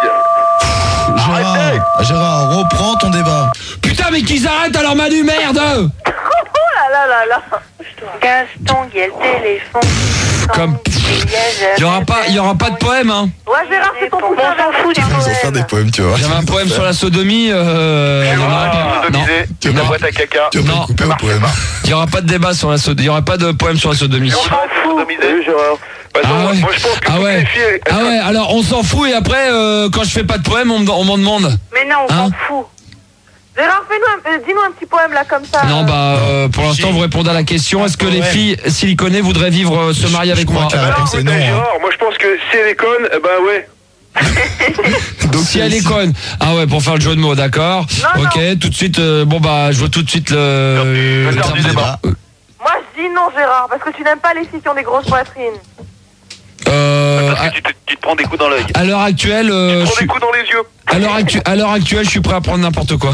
Gérard, Gérard, reprends ton débat. Putain, mais qu'ils arrêtent alors, Manu, merde! Oh là là là là. Gaston, il y a le téléphone. Comme. Il y aura pas, il y aura pas de poème, hein. Ouais, Gérard, c'est ton On poussin s'en fout du Ils vont faire des poème. poèmes, tu vois. J'avais un poème sur la sodomie. Euh, il y en aura pas. Non, Sodomisé, Tu veux la pas- boîte à caca. Tu vas pas Non. le couper au poème. il y aura pas de débat sur la sodomie. Il y aura pas de poème sur la sodomie. On s'en fout. Sodomisé, Gérard. Bah, non, Ah ouais. moi je pense que Ah toutes ouais. les filles, elles- Ah ouais, alors on s'en fout et après, euh, quand je fais pas de poème, on me- on m'en demande. Mais non, on Hein s'en fout. Gérard, fais-nous un, euh, dis-nous un petit poème là comme ça. Non, bah, euh, pour l'instant, vous répondez à la question. Est-ce que les filles siliconées voudraient vivre, euh, se marier avec je crois moi? que la Alors, réponse est écoutez, non. hein. Gérard, moi je pense que si elle est conne, eh bah ouais. Donc si elle est conne. Ah ouais, pour faire le jeu de mots, d'accord. Non, Ok, tout de suite, euh, bon bah, je vois tout de suite le... Le le terme terme du du débat. débat. Moi, je dis non, Gérard, parce que tu n'aimes pas les filles qui ont des grosses poitrines. Euh, Parce à, que tu te, tu te prends des coups dans l'œil. à l'heure actuelle, euh, je Prends des suis, coups dans les yeux. à l'heure actu- à l'heure actuelle, je suis prêt à prendre n'importe quoi.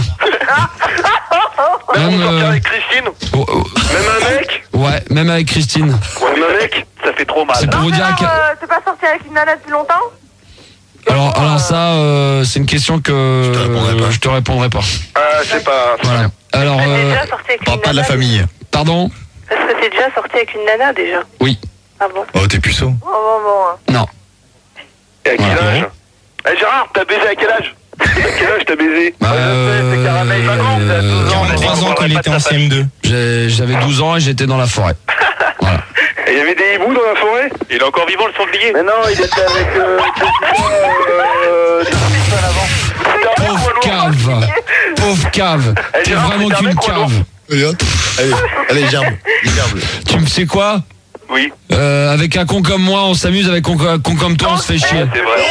Même Même, sortir euh, avec Christine, oh, oh, même un mec, ouais, même avec Christine. même un mec. Ça fait trop mal. C'est pour Non, vous dire Gérard, que... euh, t'es pas sorti avec une nana depuis longtemps? Alors, alors ça, euh, c'est une question que euh, je te répondrai pas. Ah, c'est pas... Voilà. Alors, T'es euh, déjà sorti avec Parle une pas de la nana famille. pardon. Est-ce que t'es déjà sorti avec une nana déjà? Oui. Ah bon? Oh, t'es puceau. Oh, bon, bon. Non. Et à quel Ouais. âge? Eh Gérard, t'as baisé à quel âge? À quel âge t'as baisé? Bah, c'est Caramel, cinq ans, t'as douze ans. quarante-trois ans quand il était en C M deux. j'ai- j'avais douze ans et j'étais dans la forêt. Voilà. Et il y avait des hiboux dans la forêt? Il est encore vivant le sanglier. Mais non, il était avec euh, euh, Pauvre cave. Pauvre cave. Eh, T'es Gérard, vraiment c'est un qu'une mec ou un cave. Allez, hop. Allez, allez, gerbe. Gerbe. Tu me sais quoi? Oui, Euh, avec un con comme moi, on s'amuse, avec un con, un con comme toi, on se fait chier. c'est vrai.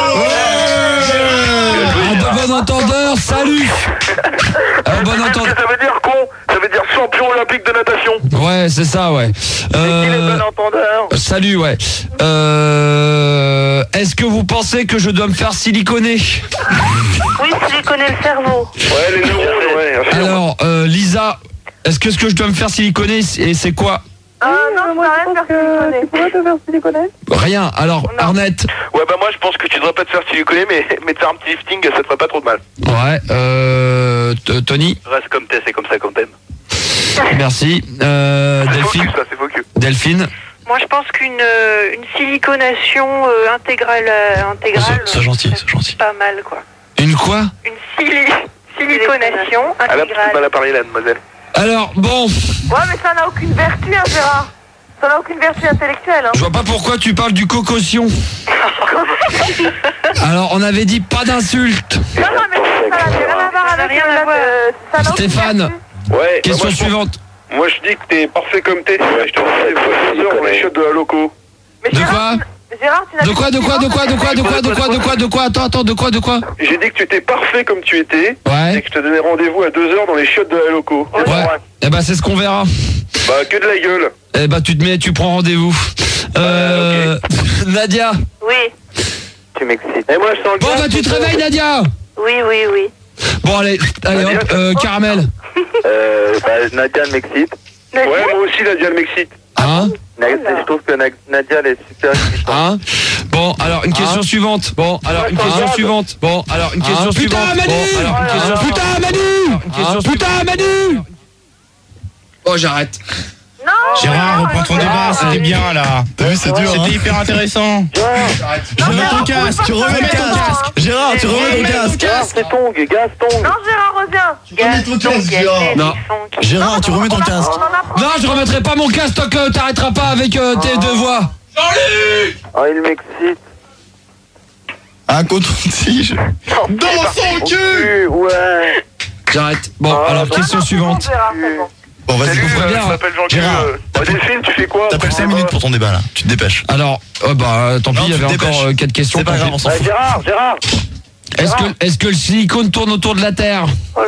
Un de bon entendeur, salut. Un bon Qu'est-ce entendeur. que ça veut dire, con? Ça veut dire champion olympique de natation. Ouais, c'est ça, ouais. Euh, entendeur. salut, ouais. Euh, Est-ce que vous pensez que je dois me faire siliconer? Oui, siliconer le cerveau. Ouais, les neurones, ouais. affirme. Alors, euh, Lisa, est-ce que ce que je dois me faire siliconer, et c'est quoi? Ah non, moi, rien de faire siliconer. Pourquoi te faire siliconer? Rien. Alors, Arnett. Ouais, bah moi je pense que tu devrais pas te faire siliconer, mais, mais te faire un petit lifting, ça te ferait pas trop de mal. Ouais. Euh, T- Tony. Reste comme t'es, c'est comme ça qu'on t'aime. Merci. Euh, C'est Delphine. focus, ça, c'est focus. Delphine. Moi, je pense qu'une euh, une siliconation euh, intégrale, euh, intégrale, C'est gentil, c'est gentil. pas mal, quoi. Une quoi? Une sili siliconation Elle a plus de mal intégrale. à parler, la demoiselle. Alors, bon, Ouais, mais ça n'a aucune vertu, hein, Gérard. Ça n'a aucune vertu intellectuelle, hein. je vois pas pourquoi tu parles du cocossion. Alors, on avait dit pas d'insultes. Non, non, mais ça n'a rien à voir Ça n'a avec rien euh, à voir. euh, ça n'a aucune Stéphane. vertu. Ouais, Question bah, moi, je pense- suivante. Moi je dis que t'es parfait comme t'es. Ouais, je te dis c'est deux heures dans les chiottes de la loco. Mais De Gérard, quoi? tu- Gérard, tu n'as De quoi, de quoi, de quoi, de quoi, de quoi, de quoi, de quoi, de quoi? Attends, attends, de quoi, de quoi? J'ai dit que tu étais parfait comme tu étais. Et Ouais. que je te donnais rendez-vous à deux heures dans les chiottes de la loco. C'est pas Ouais. vrai. Eh ben, c'est ce qu'on verra. Bah que de la gueule. Eh ben, tu te mets, tu prends rendez-vous. Euh, Nadia. Oui, Tu m'excites. Et moi, je sens le Bon, bah, tu te réveilles, Nadia. oui, oui, oui. Bon, allez, allez, hop, euh, caramel. Euh, bah, Nadia m'excite. Ouais, moi aussi Nadia le m'excite. Hein? Nadia, je trouve que Na- Nadia, elle est super excitante. Hein? Bon, alors, une question suivante. Bon, alors, une question suivante. Bon, alors, une question suivante. Putain, Manu! Bon, alors, une question suivante. Putain, Manu! Une question Putain, Manu! Oh, j'arrête. Non, Gérard, reprends ton débat, c'était bien là. T'as vu, c'est dur, hein. C'était hyper intéressant. Remets ton casque. Tu remets Remets ton ton casque. Gérard, tu remets ton casque. Gaston, Gaston. non, Gérard, reviens. Remets ton casque, Gérard. Non. Gérard, tu remets ton casque. On en apprend. Non, je remettrai pas mon casque tant que t'arrêteras pas avec euh, tes deux voix. Oh, il m'excite. Un coton-tige. Dans son cul. Ouais. J'arrête. Bon, Ah, alors, bah, question Non, c'est bon, suivante. Gérard, c'est bon. Bon, vas-y, Salut, comprends euh, bien. je m'appelle Jean-Guy. Gérard, euh, bah, Delphine, tu fais quoi? T'appelles cinq minutes pour ton débat là. Tu te dépêches. Alors, oh, bah, tant pis, Non, il y tu avait te encore dépêches. euh, quatre questions. C'est pas tant grave, pis. on s'en Ouais, fout. Gérard, Gérard. Est-ce que, est-ce que le silicone tourne autour de la Terre?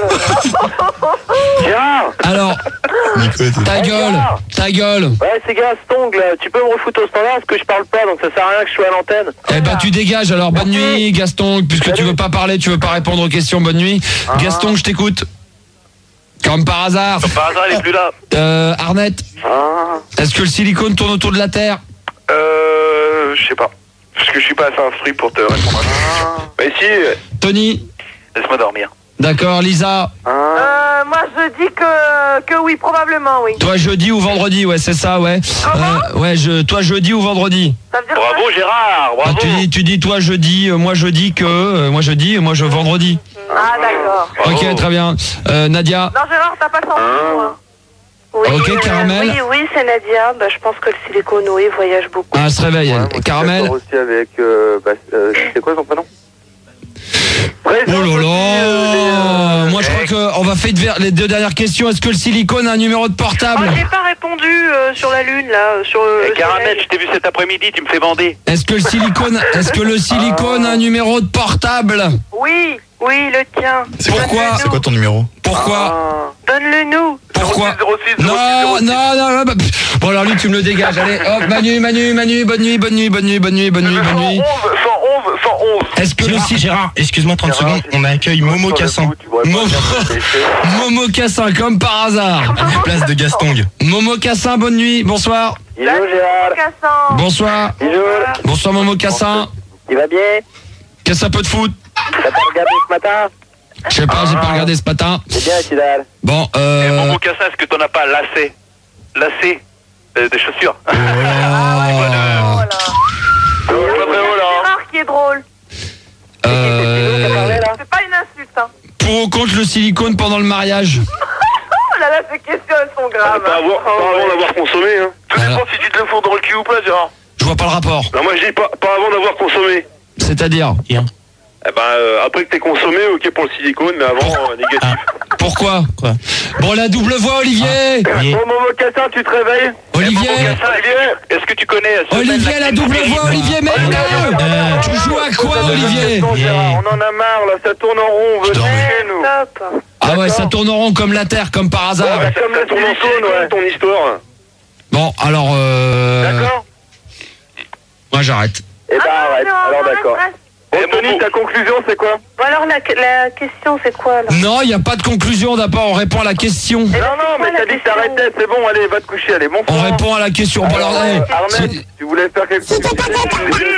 Gérard. Alors, Nico, t'es- ta gueule, ta gueule. Ouais, c'est Gaston, là. Tu peux me refoutre au standard parce que je parle pas, donc ça sert à rien que je sois à l'antenne. Eh ben, tu dégages. Alors, bonne nuit, Gaston. Puisque tu veux pas parler, tu veux pas répondre aux questions. Bonne nuit. Gaston, je t'écoute. Comme par hasard. Comme par hasard, il est plus là. Euh, Arnett, Ah. est-ce que le silicone tourne autour de la Terre? Euh, je sais pas. Parce que je suis pas assez instruit pour te répondre à ça. Bah si, euh, Tony? Laisse-moi dormir. D'accord, Lisa? Ah. Euh, moi, je dis que, que oui, probablement, oui. Toi, jeudi ou vendredi? Ouais, c'est ça, ouais. Euh, ouais, je, toi, jeudi ou vendredi? Ça veut dire Bravo Gérard, Ah, bravo. tu, dis, tu dis, toi, jeudi, euh, moi, je dis que... euh, moi, jeudi, moi, je vendredi. Ah, d'accord. Bravo. Ok, très bien. Euh, Nadia? Non, Gérard, t'as pas senti, moi. Oui, Ok, euh, Caramel. Oui, oui, c'est Nadia. Bah, je pense que le silicone, oui, voyage beaucoup. Ah, elle se réveille, Ouais, elle. moi, je suis Caramel? d'accord aussi avec. Euh, bah, euh, c'est quoi son prénom? Oh là là. Moi, je crois qu'on va faire les deux dernières questions. Est-ce que le silicone a un numéro de portable? Oh, j'ai pas répondu euh, sur la lune, là, euh, sur euh, Eh, le Caramel, soleil. je t'ai vu cet après-midi, tu me fais bander. Est-ce que le silicone, est-ce que le silicone a un numéro de portable? Oui. Oui, le tien. C'est quoi, Pourquoi? c'est quoi ton numéro? Pourquoi? Donne-le nous. Pourquoi? zéro six, zéro six, Non, zéro six. non, non, non, bah, pff. Bon, alors lui, tu me le dégages. Allez, hop, Manu, Manu, Manu, bonne nuit, bonne nuit, bonne nuit, bonne nuit, bonne nuit, bonne nuit. cent onze, cent onze, cent onze. Est-ce que le Gérard, si... Gérard, excuse-moi trente Gérard, secondes, on accueille Momo Cassin Momo... Momo Cassin, comme par hasard. à la place de Gastong. Momo Cassin, bonne nuit, bonsoir. Bisous, Gérard. Cassant. Bonsoir. Bisous. Bonsoir, Momo Cassin. Il va bien? Qu'est-ce que ça peut te foutre? T'as pas regardé ce matin? Je sais pas, j'ai pas regardé ce matin. C'est bien, Kidal. Bon, Et euh... Momo Cassin, est-ce que t'en as pas lacé? Lacé euh, des chaussures. Oh. Voilà. C'est pas très haut, là. C'est rare qui est drôle. Euh... C'est pas une insulte, hein. Pour ou contre le silicone pendant le mariage? Oh là là, ces questions, elles sont graves. Pas avant, pas avant d'avoir consommé, hein. Tout Alors. dépend si tu te le fous dans le cul ou pas, Gérard. Je vois pas le rapport. Non, moi je dis pas, pas avant d'avoir consommé. C'est-à-dire? Eh ben, euh, après que t'aies consommé, ok pour le silicone, mais avant, euh, négatif. Pourquoi? Quoi? Bon, la double voix, Olivier. Oui. Bon, Momo Cassin, tu te réveilles? Olivier. Est-ce que tu connais ce Olivier, la double voix, Olivier, merde. Euh, Tu joues à quoi, Olivier? Non, Gérard, on en a marre, là, ça tourne en rond, on veut Je dors. chez nous. Stop. Ah ouais, ça tourne en rond comme la Terre, comme par hasard. Ouais, comme le tourne en silicone, ouais. Ton histoire. Bon, alors, euh... D'accord? moi j'arrête. Eh ben, arrête. non, Alors, non, d'accord. reste, reste. Bon, Eh, Tony, Momo. ta conclusion, c'est quoi? Bon, alors, la, la question, c'est quoi, là? Non, il n'y a pas de conclusion d'abord, on répond à la question. Eh ben, Non, non, c'est quoi, mais la t'as dit que question? t'arrêtais, c'est bon, allez, va te coucher, allez, bon On sang. répond à la question. Bon, alors, hey, Armel, c'est- tu voulais faire quelque Si chose? t'es pas content,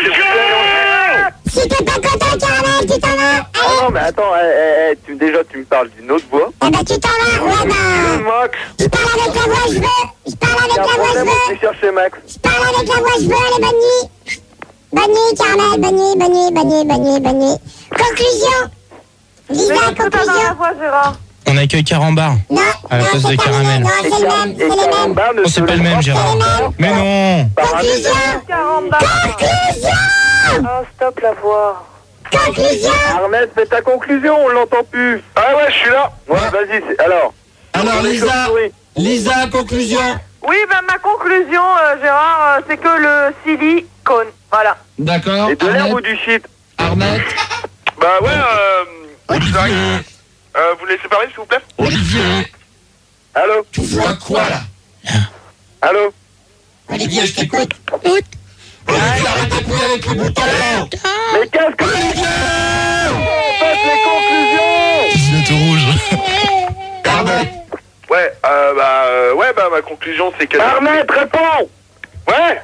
si t'es pas content, Caramel, tu t'en vas. Ah Allez, non, mais attends, eh, eh, eh, tu, déjà, tu me parles d'une autre voix. eh ben tu t'en vas. Ouais, bah, Max, je parle avec la voix, je veux. Je parle il y avec a un la voix, je problème, on veux. s'est cherché Max. Je parle avec la voix, je veux. Allez, bonne nuit. Bonne nuit, Caramel, bonne nuit, bonne nuit, bonne nuit, bonne nuit, bonne nuit. Conclusion. Mais Lisa, qu'est-ce que t'as dans la conclusion. voix, Gérard? On accueille Carambar. Non, À la non, place c'est de pas les Caramel. mêmes. Non, c'est le même, c'est les mêmes. Carambar ne Oh, c'est se pas le laisse même, Gérard. faire Mais non. par un Conclusion. Caramba. Conclusion. Ah, stop la voix. Conclusion. Armel, fais ta conclusion, on l'entend plus. Ah ouais, je suis là. Ouais, vas-y, c'est- alors. Alors, Lisa, Oui. Lisa, conclusion. Oui, ben, ma conclusion, euh, Gérard, euh, c'est que le silicone. Voilà. D'accord. Et de l'herbe ou Arnett, du shit? Arnett, Bah ouais, euh. Olivier, Euh, vous laissez parler, s'il vous plaît? Olivier, Allô? tu vois quoi là? Allô? Olivier, je t'écoute. Olivier, arrête de couiller avec le bouton. Mais qu'est-ce que tu fais? Faites les conclusions! Gilet tout rouge. Arnett, Ouais, euh, bah, euh, ouais, bah, ma conclusion, c'est que. Arnett, réponds! Ouais!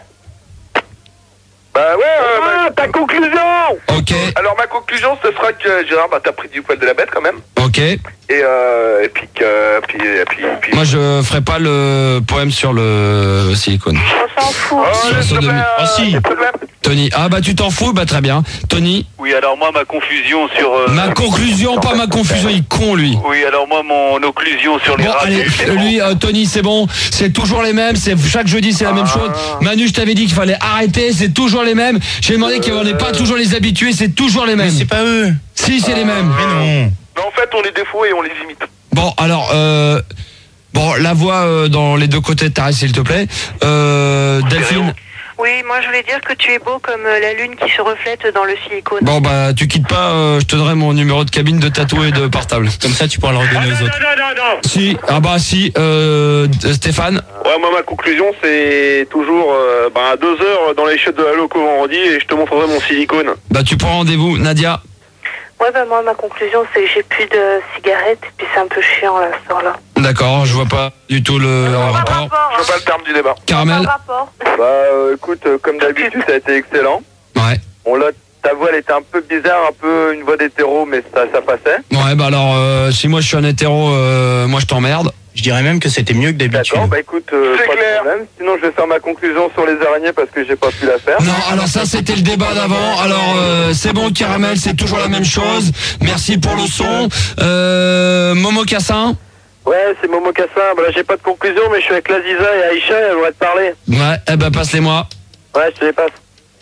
Bah ouais, euh, Ah, ta conclusion! ok, alors ma conclusion, ce sera que Gérard, bah, t'as pris du poil de la bête quand même. ok. Et, euh, et puis que. Puis, et puis, puis... Moi je ferai pas le poème sur le silicone. On s'en fout. Oh, Sur s'il te sodomie. plaît, Ah, si. s'il te plaît. Tony, ah bah tu t'en fous, bah très bien. Tony, Oui, alors moi, ma confusion sur... euh, ma conclusion, pas ma confusion, il est con lui. Oui, alors moi, mon occlusion sur les Bon rats, allez, c'est- c'est lui, euh, Tony, c'est bon, c'est toujours les mêmes, c'est chaque jeudi c'est la même chose. Manu, je t'avais dit qu'il fallait arrêter, c'est toujours les mêmes. J'ai demandé qu'on n'est pas toujours les habitués, c'est toujours les Mais mêmes. c'est pas eux. Si, c'est les mêmes. Mais non. Mais en fait, on les défaut et on les imite. Bon, alors, euh, bon, la voix euh, dans les deux côtés de ta s'il te plaît. Euh, Delphine. Oui, moi je voulais dire que tu es beau comme euh, la lune qui se reflète dans le silicone. Bon, bah, tu quittes pas, euh, je te donnerai mon numéro de cabine de tatou et de portable. Comme ça, tu pourras le redonner aux autres. Si, ah bah si, euh, Stéphane. Ouais, moi, ma conclusion, c'est toujours euh, bah, à deux heures dans les chiottes de la loco vendredi et je te montrerai mon silicone. Bah, tu prends rendez-vous, Nadia. Ouais, bah moi ma conclusion c'est que j'ai plus de cigarettes et puis c'est un peu chiant là ce soir-là. D'accord, je vois pas du tout le rapport. Je vois pas le terme du débat. Caramel. Rapport. Bah, euh, écoute, euh, comme d'habitude, ça a été excellent. Ouais. Bon, là, ta voix, elle était un peu bizarre, un peu une voix d'hétéro, mais ça, ça passait. Ouais, bah alors, euh, si moi je suis un hétéro, euh, moi je t'emmerde. Je dirais même que c'était mieux que d'habitude. D'accord, bah écoute, euh, C'est pas clair. de problème. Sinon, je vais faire ma conclusion sur les araignées parce que j'ai pas pu la faire. Non, alors ça c'était le débat d'avant. Alors euh, c'est bon, Caramel, c'est toujours la même chose. Merci pour le son. Euh, Momo Cassin. Ouais, c'est Momo Cassin. Bah, là, j'ai pas de conclusion, mais je suis avec Laziza et Aïcha, elles vont te parler. Ouais, eh ben passe-les-moi. Ouais, je te les passe.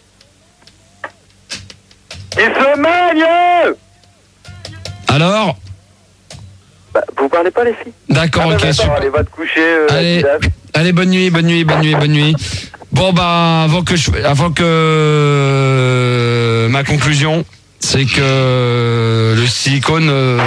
Il se magne! Alors, Bah, vous parlez pas, les filles? d'accord, Ah, bah, ok, d'accord, super. allez, va te coucher, euh, Allez. Adidas. Allez, bonne nuit, bonne nuit, bonne nuit, bonne nuit. Bon bah avant que je, avant que euh, ma conclusion, c'est que le silicone. Euh,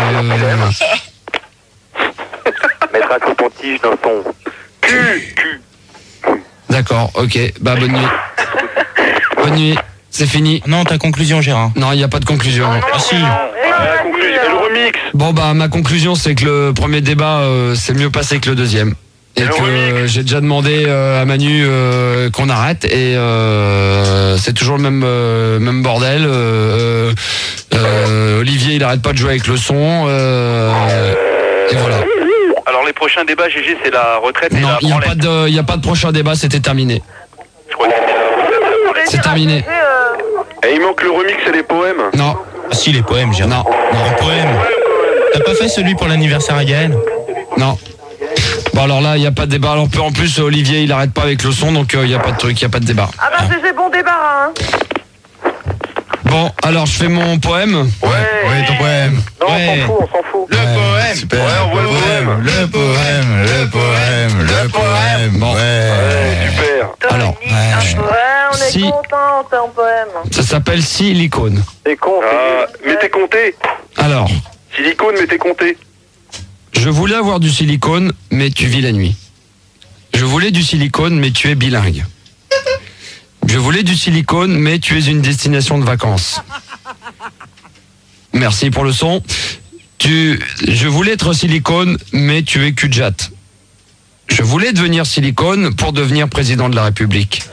Mettre un coton-tige dans son cul, cul. D'accord, ok, bah bonne nuit. Bonne nuit, c'est fini. Non, ta conclusion, Gérard. Non, il n'y a pas de conclusion. Ah si. La conclusion, le remix. Bon bah ma conclusion c'est que le premier débat euh, c'est mieux passé que le deuxième. Et que j'ai déjà demandé euh, à Manu euh, qu'on arrête et euh, c'est toujours le même euh, même bordel. Euh, euh, Olivier il arrête pas de jouer avec le son euh, et voilà. Alors les prochains débats, G G, c'est la retraite et Non, la il n'y a branlette. pas de il y a pas de prochain débat, c'était terminé. Je crois que c'était la- C'est terminé. Et il manque le remix et les poèmes. Non. Ah si, les poèmes, Gérard. Non. Non, les poèmes. T'as pas fait celui pour l'anniversaire à Gaël? Non. Bon alors là, il n'y a pas de débat. Alors en plus, Olivier, il arrête pas avec le son, donc il euh, n'y a pas de truc, il n'y a pas de débat. Ah bah c'est bon débarras, hein. Bon, alors je fais mon poème. Ouais, ouais, ton poème. Non, Ouais. on s'en fout, on s'en fout. Le poème. Super. Ouais, on voit le poème. Le poème, le poème, le poème. Bon. Ouais. Ouais, super. Alors, Tony, un peu. Ouais, on est Si. content, t'es en poème. ça s'appelle Silicone. C'est con. Ah, mais t'es compté. Alors, Silicone, mais t'es compté. je voulais avoir du silicone, mais tu vis la nuit. Je voulais du silicone, mais tu es bilingue. Je voulais du silicone, mais tu es une destination de vacances. Merci pour le son. Tu, je voulais être silicone, mais tu es cul-de-jatte. Je voulais devenir silicone pour devenir président de la République.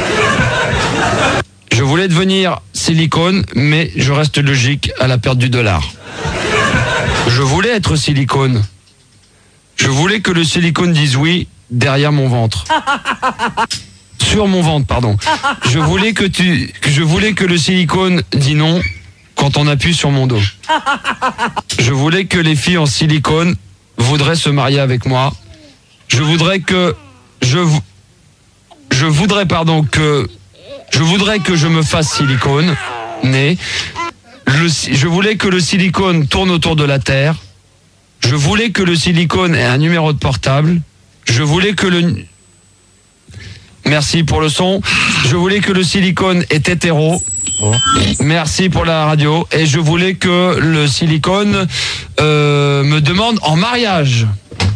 Je voulais devenir silicone, mais je reste logique à la perte du dollar. Je voulais être silicone. Je voulais que le silicone dise oui derrière mon ventre. Sur mon ventre, pardon. Je voulais que tu, que je voulais que le silicone dise non quand on appuie sur mon dos. Je voulais que les filles en silicone voudraient se marier avec moi. Je voudrais que je vou- je voudrais pardon que je voudrais que je me fasse silicone, né. Le si- je voulais que le silicone tourne autour de la Terre. Je voulais que le silicone ait un numéro de portable. Je voulais que le... Merci pour le son. Je voulais que le silicone est hétéro. Merci pour la radio. Et je voulais que le silicone euh, me demande en mariage.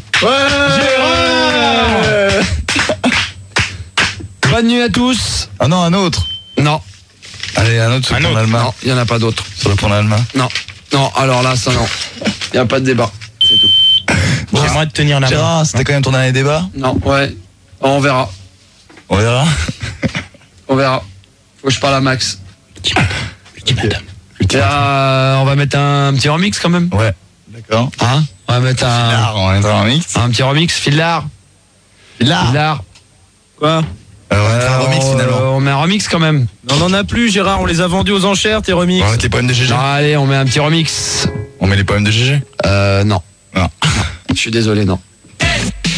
Ouais. Bonne nuit à tous. Ah non, un autre. Non, Allez, un autre sur Un le pont autre. d'Allemagne. non, il n'y en a pas d'autres. Sur le pont d'Allemagne. Non, non, alors là, ça non. Il n'y a pas de débat. C'est tout. J'aimerais te tenir la main. Gérard, c'était quand même ton dernier débat? Non, ouais. On verra. On verra. On verra. Faut que je parle à Max. Petit madame. Et là, on va mettre un petit remix quand même. Ouais. D'accord. Hein? On va mettre un, Filard, on est dans un mix. un petit remix. Filard. Filard. Filard. Quoi? Alors, on est dans un remix on, finalement. on met un remix quand même. On n'en a plus, Gérard, on les a vendus aux enchères, tes remix. On va mettre les poèmes de G G. Non, allez, on met un petit remix. On met les poèmes de G G. Euh, non. Non. Je suis désolé, non.